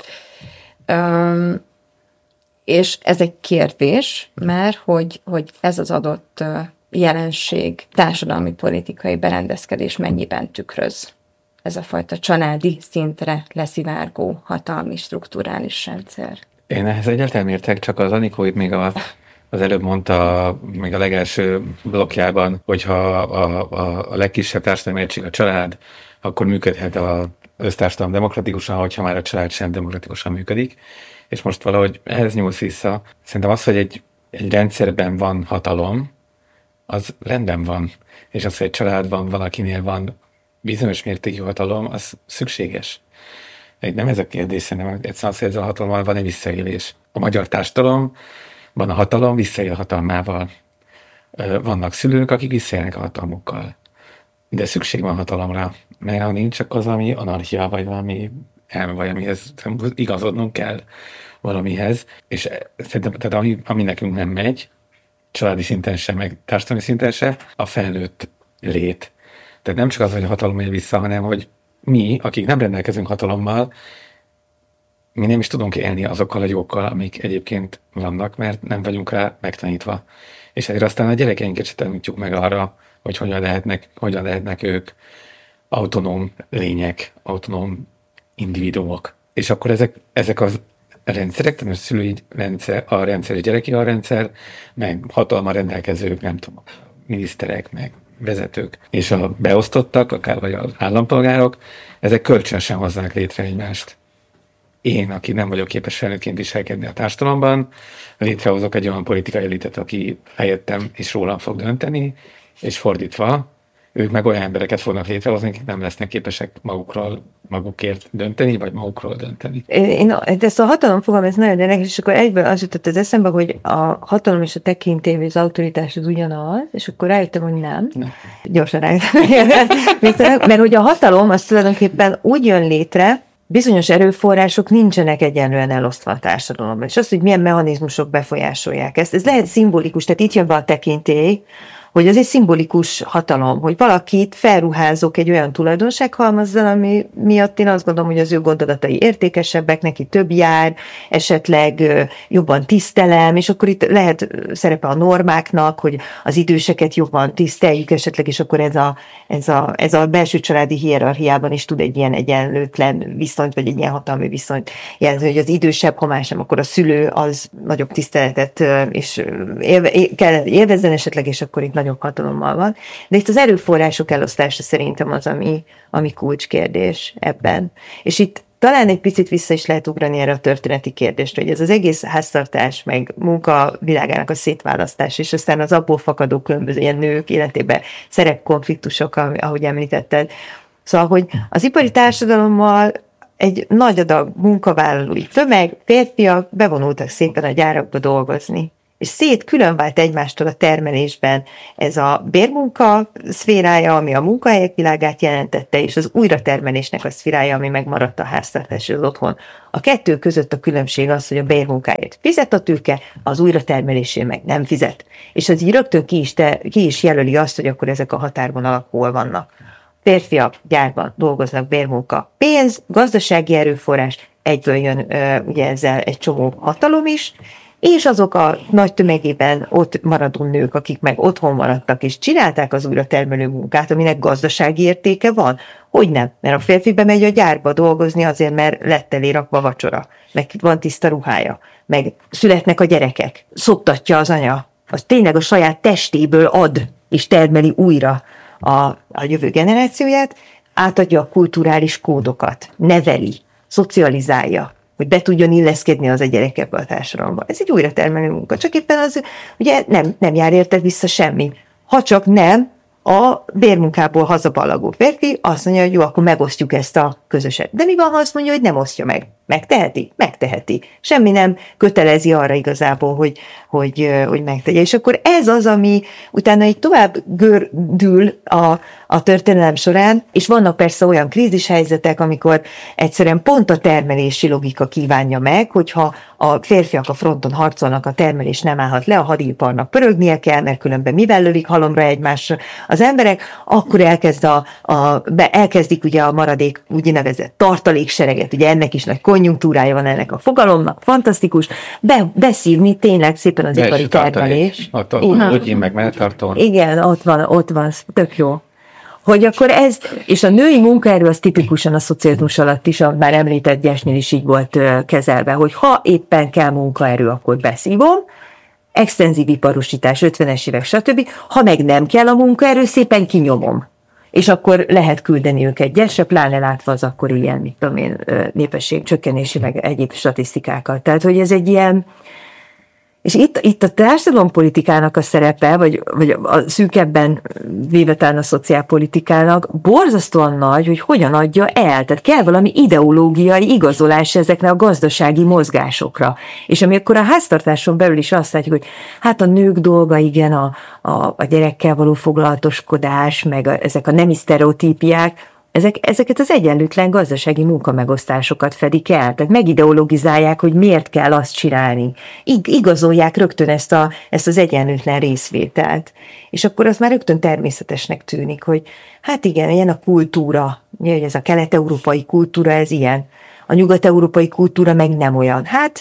És ez egy kérdés már, hogy ez az adott jelenség, társadalmi politikai berendezkedés mennyiben tükröz ez a fajta családi szintre leszivárgó hatalmi strukturális rendszer. Én ehhez egyáltalán értek, csak az Anikó itt még az előbb mondta, még a legelső blokkjában, hogyha a legkisebb társadalmi egység a család, akkor működhet az össztársadalom demokratikusan, hogyha már a család sem demokratikusan működik. És most valahogy ehhez nyúlsz vissza. Szerintem az, hogy egy rendszerben van hatalom, az rendben van. És az, hogy egy családban valakinél van bizonyos mértékű hatalom, az szükséges. Nem ez a kérdés, szerintem egyszerűen az, hogy ezzel a hatalommal van egy visszaélés. A magyar társadalomban a hatalom visszaél hatalmával. Vannak szülők, akik visszaélnek a hatalmukkal. De szükség van hatalomra, mert ha nincs, akkor az ami anarchia, vagy valami elme, vagy amihez igazodnunk kell valamihez. És szerintem, tehát ami nekünk nem megy, családi szinten sem, meg társadalmi szinten sem, a felnőtt lét. Tehát nem csak az, hogy a hatalom megy vissza, hanem hogy mi, akik nem rendelkezünk hatalommal, mi nem is tudunk élni azokkal a jókkal, amik egyébként vannak, mert nem vagyunk rá megtanítva. És ezért aztán a gyerekeinket se tanítjuk meg arra, hogy hogyan lehetnek ők autonóm lények, autonóm individuumok. És akkor ezek az rendszerek, tehát a szülői rendszer, a rendszer, a gyereki a rendszer, meg hatalma rendelkezők, nem tudom, miniszterek, meg vezetők, és a beosztottak, akár vagy az állampolgárok, ezek kölcsönösen hozzák létre egymást. Én, aki nem vagyok képes felnőttként viselkedni a társadalomban, létrehozok egy olyan politikai elitet, aki helyettem és rólam fog dönteni, és fordítva, ők meg olyan embereket fognak létrehozni, akik nem lesznek képesek magukért dönteni, vagy magukról dönteni. Én ezt a hatalom fogom, ez nagyon érdekes, és akkor egyből az jutott az eszembe, hogy a hatalom és a tekintély, vagy az autoritás az ugyanaz, és akkor rájöttem, hogy nem. Gyorsan rájöttem. Mert hogy a hatalom az tulajdonképpen úgy jön létre, bizonyos erőforrások nincsenek egyenlően elosztva a társadalomban. És az, hogy milyen mechanizmusok befolyásolják ezt, ez lehet szimbolikus, tehát itt jön be a tekintély, hogy ez egy szimbolikus hatalom, hogy valakit felruházok egy olyan tulajdonsághalmazzal, ami miatt én azt gondolom, hogy az ő gondolatai értékesebbek, neki több jár, esetleg jobban tisztelem, és akkor itt lehet szerepe a normáknak, hogy az időseket jobban tiszteljük esetleg, és akkor ez a belső családi hierarchiában is tud egy ilyen egyenlőtlen viszonyt, vagy egy ilyen hatalmi viszonyt jelenteni, hogy az idősebb, ha más nem, akkor a szülő az nagyobb tiszteletet és kell élvezzen esetleg, és akkor itt nagyobb hatalommal van. De itt az erőforrások elosztása szerintem az, ami kulcskérdés ebben. És itt talán egy picit vissza is lehet ugrani erre a történeti kérdésre, hogy ez az egész háztartás, meg munka világának a szétválasztás, és aztán az abból fakadó különböző ilyen nők életében szerepkonfliktusok, ahogy említetted. Szóval, hogy az ipari társadalommal egy nagy adag munkavállalói tömeg, férfiak bevonultak szépen a gyárakba dolgozni. És különvált egymástól a termelésben ez a bérmunka szférája, ami a munkahelyek világát jelentette, és az újratermelésnek a szférája, ami megmaradt a háztartás és az otthon. A kettő között a különbség az, hogy a bérmunkáért fizet a tőke, az újratermelésé meg nem fizet. És az így rögtön ki is jelöli azt, hogy akkor ezek a határvonalak hol vannak. Férfiak gyárban dolgoznak, bérmunka, pénz, gazdasági erőforrás, egyből jön ugye ezzel egy csomó hatalom is, és azok a nagy tömegében ott maradó nők, akik meg otthon maradtak, és csinálták az újratermelő munkát, aminek gazdasági értéke van. Hogy nem? Mert a férfi bemegy a gyárba dolgozni azért, mert lett elé rakva vacsora, meg van tiszta ruhája, meg születnek a gyerekek, szoptatja az anya, az tényleg a saját testéből ad, és termeli újra a jövő generációját, átadja a kulturális kódokat, neveli, szocializálja, hogy be tudjon illeszkedni az a gyerek ebbe a társadalomba. Ez egy újratermelő munka, csak éppen az ugye nem jár érte vissza semmi. Ha csak nem a bérmunkából hazaballagó férfi azt mondja, hogy jó, akkor megosztjuk ezt a közöset. De mi van, ha azt mondja, hogy nem osztja meg? Megteheti? Megteheti. Semmi nem kötelezi arra igazából, hogy megtegye. És akkor ez az, ami utána így tovább gördül a történelem során, és vannak persze olyan krízishelyzetek, amikor egyszerűen pont a termelési logika kívánja meg, hogyha a férfiak a fronton harcolnak, a termelés nem állhat le, a hadiiparnak pörögnie kell, mert különben mivel lövik halomra egymásra az emberek, akkor elkezdik ugye a maradék úgynevezett tartaléksereget, ugye ennek is nagy konjunktúrája van ennek a fogalomnak, fantasztikus, beszívni tényleg szépen az ipari termelés. Úgy én meg melltartón. Igen, ott van, tök jó. Hogy akkor ez, és a női munkaerő az tipikusan a szocializmus alatt is, a már említett Gyesnél is így volt kezelve, hogy ha éppen kell munkaerő, akkor beszívom, extenzív iparosítás, 50-es évek, stb. Ha meg nem kell a munkaerő, szépen kinyomom. És akkor lehet küldeni őket gyesre, pláne látva az akkor ilyen, mit tudom én, népesség csökkenési, meg egyéb statisztikákat. Tehát, hogy ez egy ilyen, és itt a társadalompolitikának a szerepe, vagy a szűkebben véve talán a szociálpolitikának borzasztóan nagy, hogy hogyan adja el. Tehát kell valami ideológiai igazolás ezekre a gazdasági mozgásokra. És amikor a háztartáson belül is azt látjuk, hogy hát a nők dolga, igen, a gyerekkel való foglalatoskodás, meg ezek a nemi sztereotípiák, ezeket az egyenlőtlen gazdasági munkamegosztásokat fedik el, tehát megideologizálják, hogy miért kell azt csinálni. Igazolják rögtön ezt az egyenlőtlen részvételt. És akkor az már rögtön természetesnek tűnik, hogy hát igen, ilyen a kultúra, hogy ez a kelet-európai kultúra, ez ilyen. A nyugat-európai kultúra meg nem olyan. Hát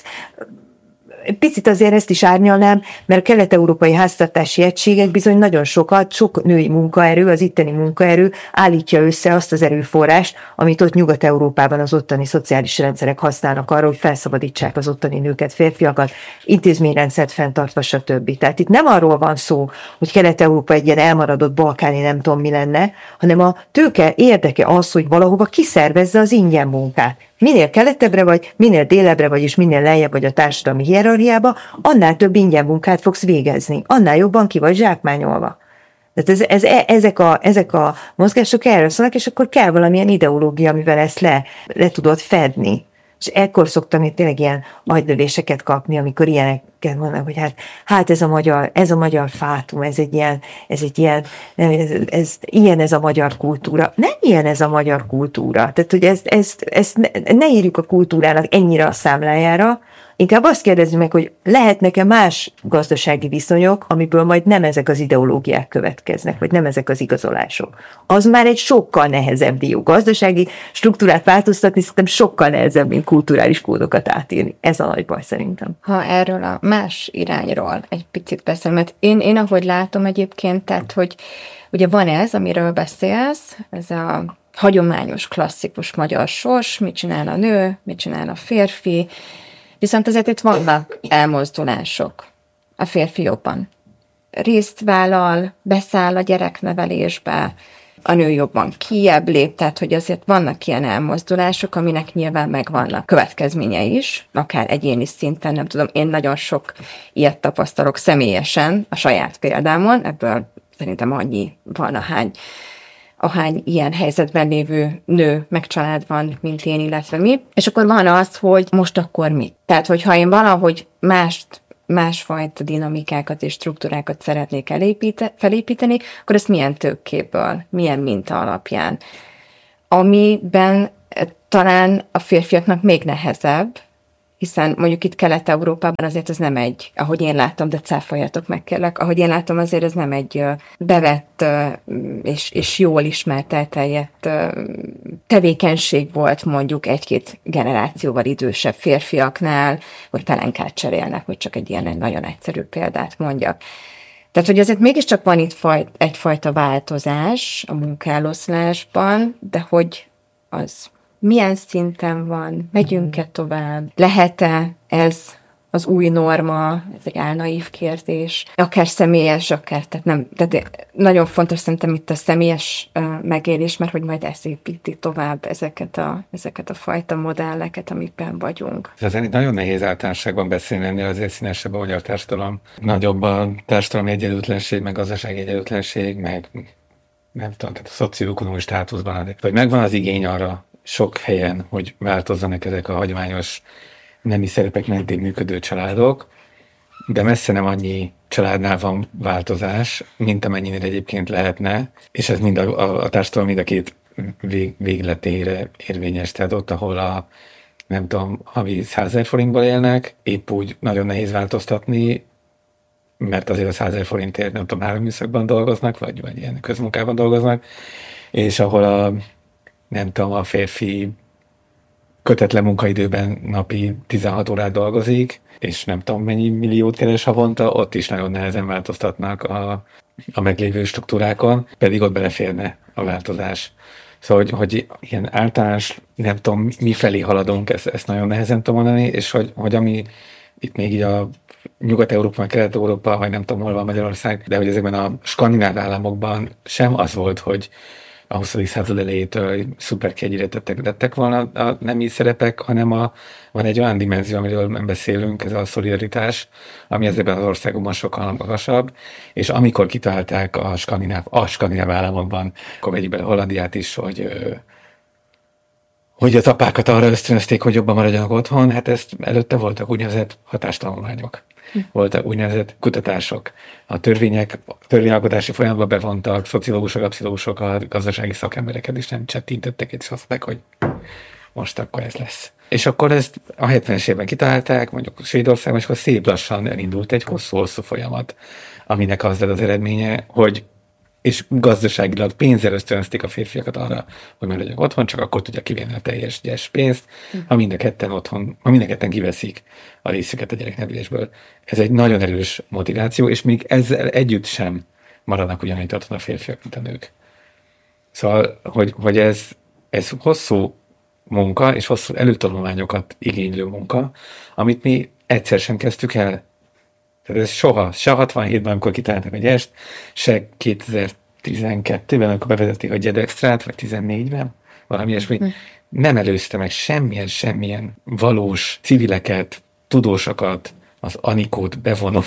picit azért ezt is árnyalnám, mert a kelet-európai háztartási egységek bizony nagyon sok női munkaerő, az itteni munkaerő állítja össze azt az erőforrást, amit ott Nyugat-Európában az ottani szociális rendszerek használnak arra, hogy felszabadítsák az ottani nőket, férfiakat, intézményrendszert fenntartva, stb. Tehát itt nem arról van szó, hogy Kelet-Európa egy ilyen elmaradott balkáni nem tudom mi lenne, hanem a tőke érdeke az, hogy valahova kiszervezze az ingyen munkát. Minél keletebbre vagy, minél délebbre vagy, és minél lejjebb vagy a társadalmi hierarchiába, annál több ingyen munkát fogsz végezni, annál jobban ki vagy zsákmányolva. Tehát ezek a mozgások erről szólnak, és akkor kell valamilyen ideológia, amivel ezt le tudod fedni. És ekkor szoktam itt tényleg ilyen agylövéseket kapni, amikor ilyeneket mondanak, hogy hát ez a magyar fátum, ez ilyen ez a magyar kultúra. Nem ilyen ez a magyar kultúra. Tehát, hogy ezt ne írjuk a kultúrának ennyire a számlájára, Inkább azt kérdezzük meg, hogy lehetnek-e más gazdasági viszonyok, amiből majd nem ezek az ideológiák következnek, vagy nem ezek az igazolások. Az már egy sokkal nehezebb dió. Gazdasági struktúrát változtatni szerintem sokkal nehezebb, mint kulturális kódokat átírni. Ez a nagy baj szerintem. Ha erről a más irányról egy picit beszélünk, mert én ahogy látom egyébként, tehát, hogy ugye van ez, amiről beszélsz, ez a hagyományos, klasszikus magyar sors, mit csinál a nő, mit csinál a férfi, viszont azért itt vannak elmozdulások. A férfi jobban részt vállal, beszáll a gyereknevelésbe, a nő jobban kijebb lép, tehát hogy azért vannak ilyen elmozdulások, aminek nyilván megvannak következménye is, akár egyéni szinten, nem tudom, én nagyon sok ilyet tapasztalok személyesen a saját példámon, ebből szerintem annyi van, ahány ilyen helyzetben lévő nő, meg család van, mint én, illetve mi. És akkor van az, hogy most akkor mi? Tehát, hogyha én valahogy másfajta dinamikákat és struktúrákat szeretnék felépíteni, akkor ezt milyen tőkéből, milyen minta alapján. Amiben talán a férfiaknak még nehezebb, hiszen mondjuk itt Kelet-Európában azért ez nem egy, ahogy én látom, de cáfoljatok meg kérlek, ahogy én látom, azért ez nem egy bevett és jól ismert elterjedt tevékenység volt mondjuk egy-két generációval idősebb férfiaknál, hogy pelenkát cserélnek, hogy csak egy ilyen nagyon egyszerű példát mondjak. Tehát, hogy azért mégiscsak van itt egyfajta változás a munkaeloszlásban, de hogy az milyen szinten van, megyünk-e tovább, lehet-e ez az új norma, ez egy álnaív kérdés, akár személyes, tehát nagyon fontos szerintem itt a személyes megélés, mert hogy majd ez építi tovább ezeket a fajta modelleket, amikben vagyunk. Ez azért nagyon nehéz általánosságban beszélni, ennél azért színesebb a magyar társadalom. Nagyobb a társadalmi egyenlőtlenség, meg gazdasági egyenlőtlenség, meg nem tudom, tehát a szocioekonomikus státuszban, hogy megvan az igény arra sok helyen, hogy változzanak ezek a hagyományos nemi szerepek mentén működő családok, de messze nem annyi családnál van változás, mint amennyire egyébként lehetne, és ez mind a társadalom mind a két végletére érvényes. Tehát ott, ahol nem tudom, havi 100 000 forintból élnek, épp úgy nagyon nehéz változtatni, mert azért a 100 000 forintért nem tudom, 3 műszakban dolgoznak, vagy ilyen közmunkában dolgoznak, és ahol nem tudom, a férfi kötetlen munkaidőben napi 16 órát dolgozik, és nem tudom mennyi milliót keres havonta, ott is nagyon nehezen változtatnak a meglévő struktúrákon, pedig ott beleférne a változás. Szóval, hogy ilyen általános, nem tudom, mifelé haladunk, ezt nagyon nehezen tudom mondani, és hogy ami itt még így a Nyugat-Európa, Kelet-Európa, vagy nem tudom, hol van Magyarország, de hogy ezekben a skandináv államokban sem az volt, hogy a 20. század elejétől szuper kiegyenlítettek lettek volna a nemi szerepek, hanem van egy olyan dimenzió, amiről nem beszélünk, ez a szolidaritás, ami ezekben az országokban sokkal magasabb, és amikor kitalálták a skandináv államokban, akkor vegyük bele Hollandiát is, hogy az apákat arra ösztönözték, hogy jobban maradjanak otthon, hát ezt előtte voltak úgynevezett hatástanulmányok. Voltak úgynevezett kutatások. A törvényalkotási folyamatban bevontak szociológusokat, pszichológusokat, gazdasági szakembereket, és nem csettintettek, és azt mondták, hogy most akkor ez lesz. És akkor ezt a 70-es évben kitalálták, mondjuk Svédországban, és akkor szép lassan elindult egy hosszú folyamat, aminek az lett az eredménye, hogy és gazdaságilag pénzzel ösztönözték a férfiakat arra, hogy maradjanak otthon, csak akkor tudja kivenni a teljes gyes pénzt, ha mind a ketten kiveszik a részüket a gyereknevelésből. Ez egy nagyon erős motiváció, és még ezzel együtt sem maradnak ugyanúgy otthon a férfiak, mint a nők. Szóval, hogy ez hosszú munka, és hosszú előtanulmányokat igénylő munka, amit mi egyszer sem kezdtük el. Tehát ez soha, se 67-ben, amikor kitáltak a gyest, se 2012-ben, amikor bevezették a gyedextrát, vagy 14-ben, valami ilyesmi, nem előzte meg semmilyen valós civileket, tudósokat, az Anikót bevonó.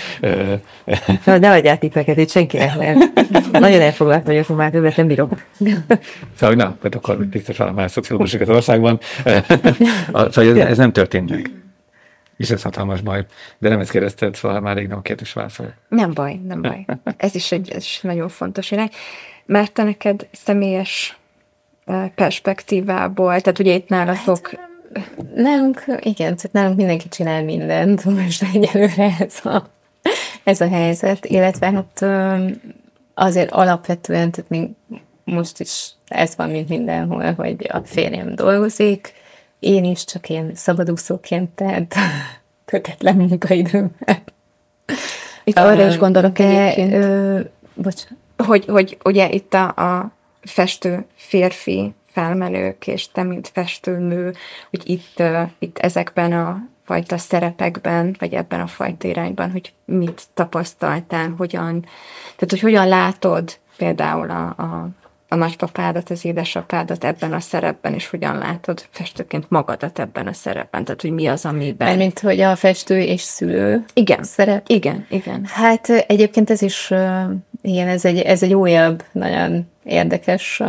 Ne adjál tippeket, itt senkinek nem. Nagyon elfoglalt vagyok, hogy már többet nem bírok. Szóval na, mert akkor biztos van már szociológusok az országban. Szóval ez nem történt meg. És ez hatalmas baj. De nem ezt kérdezted, szóval már rég nem a kérdés válaszol. Nem baj. Ez is nagyon fontos irány. Mert te neked személyes perspektívából, tehát ugye itt nálatok... Nálunk, igen, tehát nálunk mindenki csinál mindent, most egyelőre ez a helyzet, illetve hát azért alapvetően, tehát még most is ez van, mint mindenhol, hogy a férjem dolgozik, én is csak ilyen szabadúszóként, tehát kötetlen munkaidőmmel. Itt arra is gondolok egyébként, hogy ugye itt a festő férfi felmenők, és te, mint festőnő, hogy itt ezekben a fajta szerepekben, vagy ebben a fajta irányban, hogy mit tapasztaltál, tehát hogy hogyan látod például a nagypapádat, az édesapádat ebben a szerepben, és hogyan látod festőként magadat ebben a szerepben, tehát hogy mi az, amiben... Mint hogy a festő és szülő szerep. Igen. Hát egyébként ez is, igen, ez egy újabb, nagyon érdekes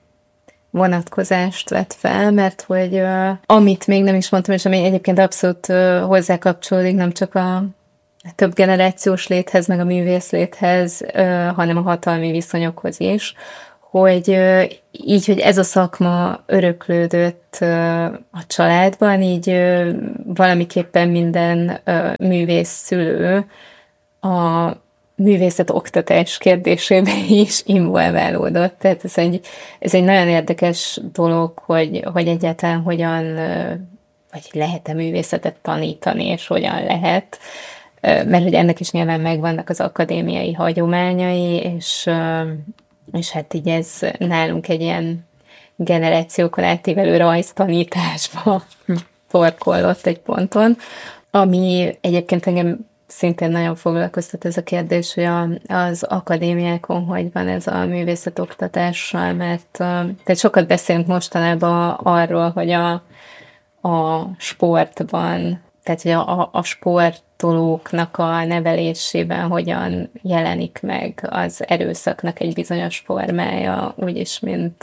vonatkozást vett fel, mert hogy amit még nem is mondtam, és ami egyébként abszolút hozzá kapcsolódik, nem csak a több generációs léthez, meg a művész léthez, hanem a hatalmi viszonyokhoz is, hogy így, hogy ez a szakma öröklődött a családban, így valamiképpen minden művész szülő a művészet oktatás kérdésében is involválódott. Tehát ez egy nagyon érdekes dolog, hogy egyáltalán hogyan, vagy lehet-e művészetet tanítani, és hogyan lehet, mert hogy ennek is nyilván megvannak az akadémiai hagyományai, és hát így ez nálunk egy ilyen generációkon átívelő rajztanításba torkollott egy ponton, ami egyébként engem szintén nagyon foglalkoztat ez a kérdés, hogy az akadémiákon hogy van ez a művészetoktatással, mert tehát sokat beszélünk mostanában arról, hogy a sportban, tehát hogy a sportolóknak a nevelésében hogyan jelenik meg az erőszaknak egy bizonyos formája, úgyis, mint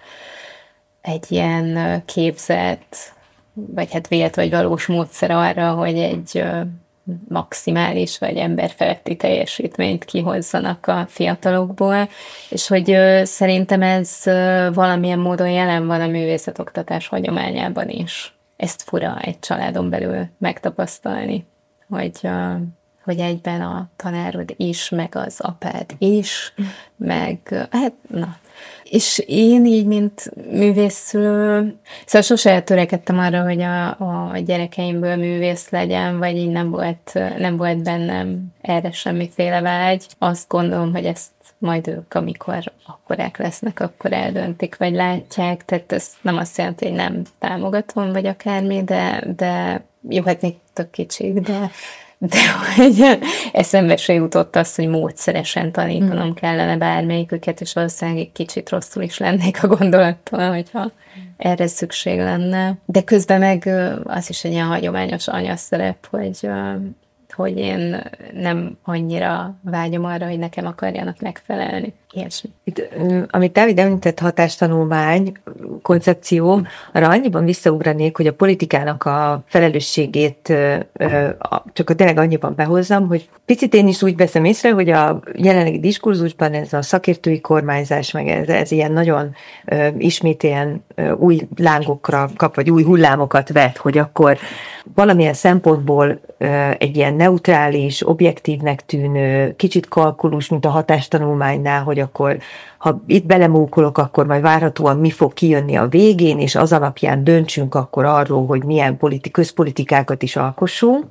egy ilyen képzett, vagy hát vélt vagy valós módszer arra, hogy egy maximális vagy emberfeletti teljesítményt kihozzanak a fiatalokból, és hogy szerintem ez valamilyen módon jelen van a művészetoktatás hagyományában is. Ezt fura egy családon belül megtapasztalni, hogy egyben a tanárod is, meg az apád is, meg hát na. És én így, mint művészszülő, szóval sose törekedtem arra, hogy a gyerekeimből művész legyen, vagy így nem volt bennem erre semmiféle vágy. Azt gondolom, hogy ezt majd ők, amikor akkorák lesznek, akkor eldöntik, vagy látják, tehát ez nem azt jelenti, hogy nem támogatom, vagy akármi, de jó, hát még tök kicsik, de hogy eszembe se jutott az, hogy módszeresen tanítanom kellene bármelyiküket, és valószínűleg egy kicsit rosszul is lennék a gondolattal, hogyha erre szükség lenne. De közben meg az is egy ilyen hagyományos anyaszerep, hogy én nem annyira vágyom arra, hogy nekem akarjanak megfelelni. Ilyesmi. Itt, amit Dávid említett, hatástanulmány, koncepció, arra annyiban visszaugranék, hogy a politikának a felelősségét csak tényleg annyiban behozzam, hogy picit én is úgy veszem észre, hogy a jelenlegi diskurzusban ez a szakértői kormányzás, meg ez ilyen nagyon ismét ilyen új lángokra kap, vagy új hullámokat vet, hogy akkor valamilyen szempontból egy ilyen neutrális, objektívnek tűnő, kicsit kalkulus, mint a hatástanulmánynál, hogy akkor, ha itt belemókolok, akkor majd várhatóan mi fog kijönni a végén, és az alapján döntsünk akkor arról, hogy milyen közpolitikákat is alkossunk.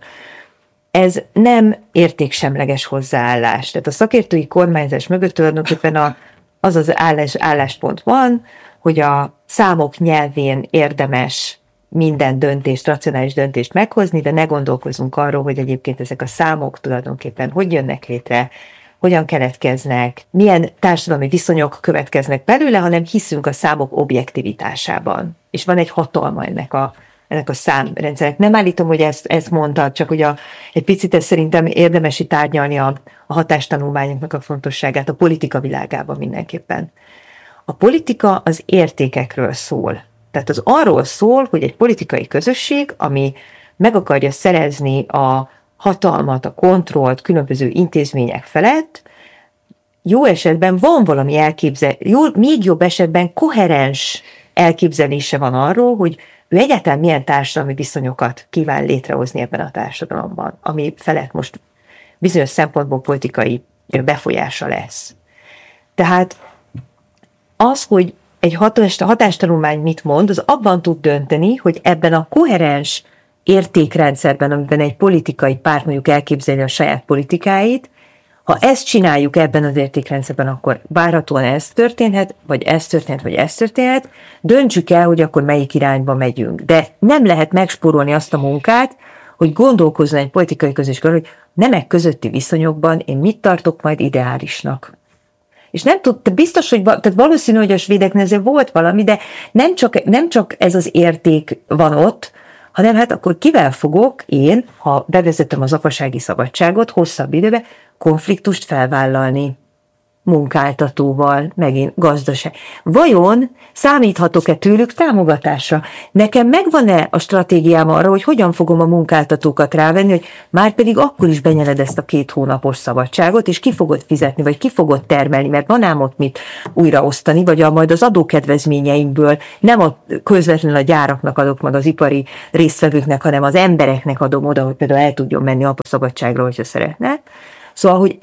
Ez nem értéksemleges hozzáállás. Tehát a szakértői kormányzás mögött tulajdonképpen az álláspont van, hogy a számok nyelvén érdemes minden döntést, racionális döntést meghozni, de ne gondolkozzunk arról, hogy egyébként ezek a számok tulajdonképpen hogy jönnek létre, hogyan keletkeznek, milyen társadalmi viszonyok következnek belőle, hanem hiszünk a számok objektivitásában. És van egy hatalma ennek a számrendszernek. Nem állítom, hogy ezt mondtad, csak hogy egy picit ezt szerintem érdemes itt árnyalni a hatástanulmányoknak a fontosságát a politika világában mindenképpen. A politika az értékekről szól. Tehát az arról szól, hogy egy politikai közösség, ami meg akarja szerezni a hatalmat, a kontrollt különböző intézmények felett, jó esetben van valami még jobb esetben koherens elképzelése van arról, hogy ő egyáltalán milyen társadalmi viszonyokat kíván létrehozni ebben a társadalomban, ami felett most bizonyos szempontból politikai befolyása lesz. Tehát az, hogy egy hatástanulmány mit mond, az abban tud dönteni, hogy ebben a koherens értékrendszerben, amiben egy politikai párt mondjuk elképzelni a saját politikáit, ha ezt csináljuk ebben az értékrendszerben, akkor várhatóan ez történhet, vagy ez történhet, vagy ez történhet, döntsük el, hogy akkor melyik irányba megyünk. De nem lehet megspórolni azt a munkát, hogy gondolkozzon egy politikai közösség, hogy nemek közötti viszonyokban én mit tartok majd ideálisnak. És nem tud, biztos, hogy tehát valószínű, hogy a svédeknél azért volt valami, de nem csak ez az érték van ott, hanem hát akkor kivel fogok én, ha bevezetem az apasági szabadságot hosszabb időbe, konfliktust felvállalni munkáltatóval, megint gazdaság. Vajon számíthatok-e tőlük támogatásra? Nekem megvan-e a stratégiám arra, hogy hogyan fogom a munkáltatókat rávenni, hogy már pedig akkor is benyeled ezt a 2 hónapos szabadságot, és ki fogod fizetni, vagy ki fogod termelni, mert van ám ott mit újraosztani, vagy majd az adókedvezményeimből nem közvetlenül a gyáraknak adok meg az ipari résztvevőknek, hanem az embereknek adom oda, hogy például el tudjon menni apa szabadságra, hogyha szeretne. Szóval, hogy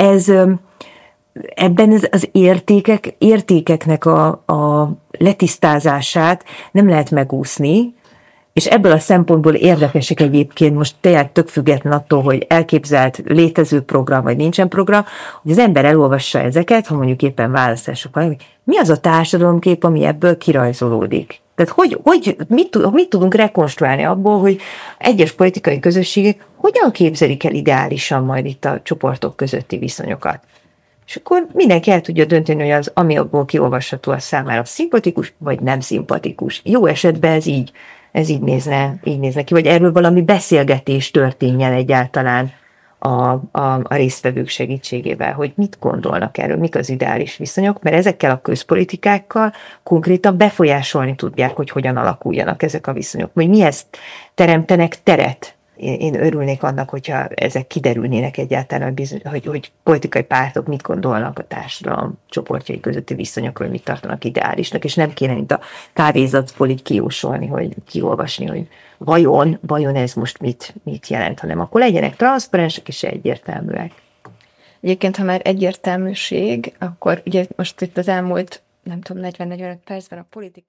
ebben az értékeknek a letisztázását nem lehet megúszni, és ebből a szempontból érdekesek egyébként, most tényleg tök független attól, hogy elképzelt létező program, vagy nincsen program, hogy az ember elolvassa ezeket, ha mondjuk éppen választások van, mi az a társadalomkép, ami ebből kirajzolódik. Tehát mit tudunk rekonstruálni abból, hogy egyes politikai közösségek hogyan képzelik el ideálisan majd itt a csoportok közötti viszonyokat. És akkor mindenki el tudja dönteni, hogy az, ami abból kiolvasható, a számára szimpatikus, vagy nem szimpatikus. Jó esetben ez így nézne ki, vagy erről valami beszélgetés történjen egyáltalán a résztvevők segítségével, hogy mit gondolnak erről, mik az ideális viszonyok, mert ezekkel a közpolitikákkal konkrétan befolyásolni tudják, hogy hogyan alakuljanak ezek a viszonyok, hogy mihez teremtenek teret. Én örülnék annak, hogyha ezek kiderülnének egyáltalán, hogy politikai pártok mit gondolnak a társadalom csoportjai közötti viszonyokról, mit tartanak ideálisnak, és nem kéne, mint a kávézacból így kijósolni, hogy kiolvasni, hogy vajon ez most mit jelent, hanem akkor legyenek transzparensek és egyértelműek. Egyébként, ha már egyértelműség, akkor ugye most itt az elmúlt, nem tudom, 40-45 percben a politika.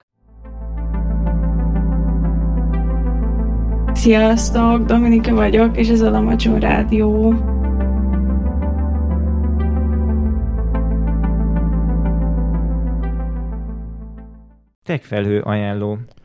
Sziasztok, Dominika vagyok, és ez a Lamacson Rádió. Techfelhő ajánló.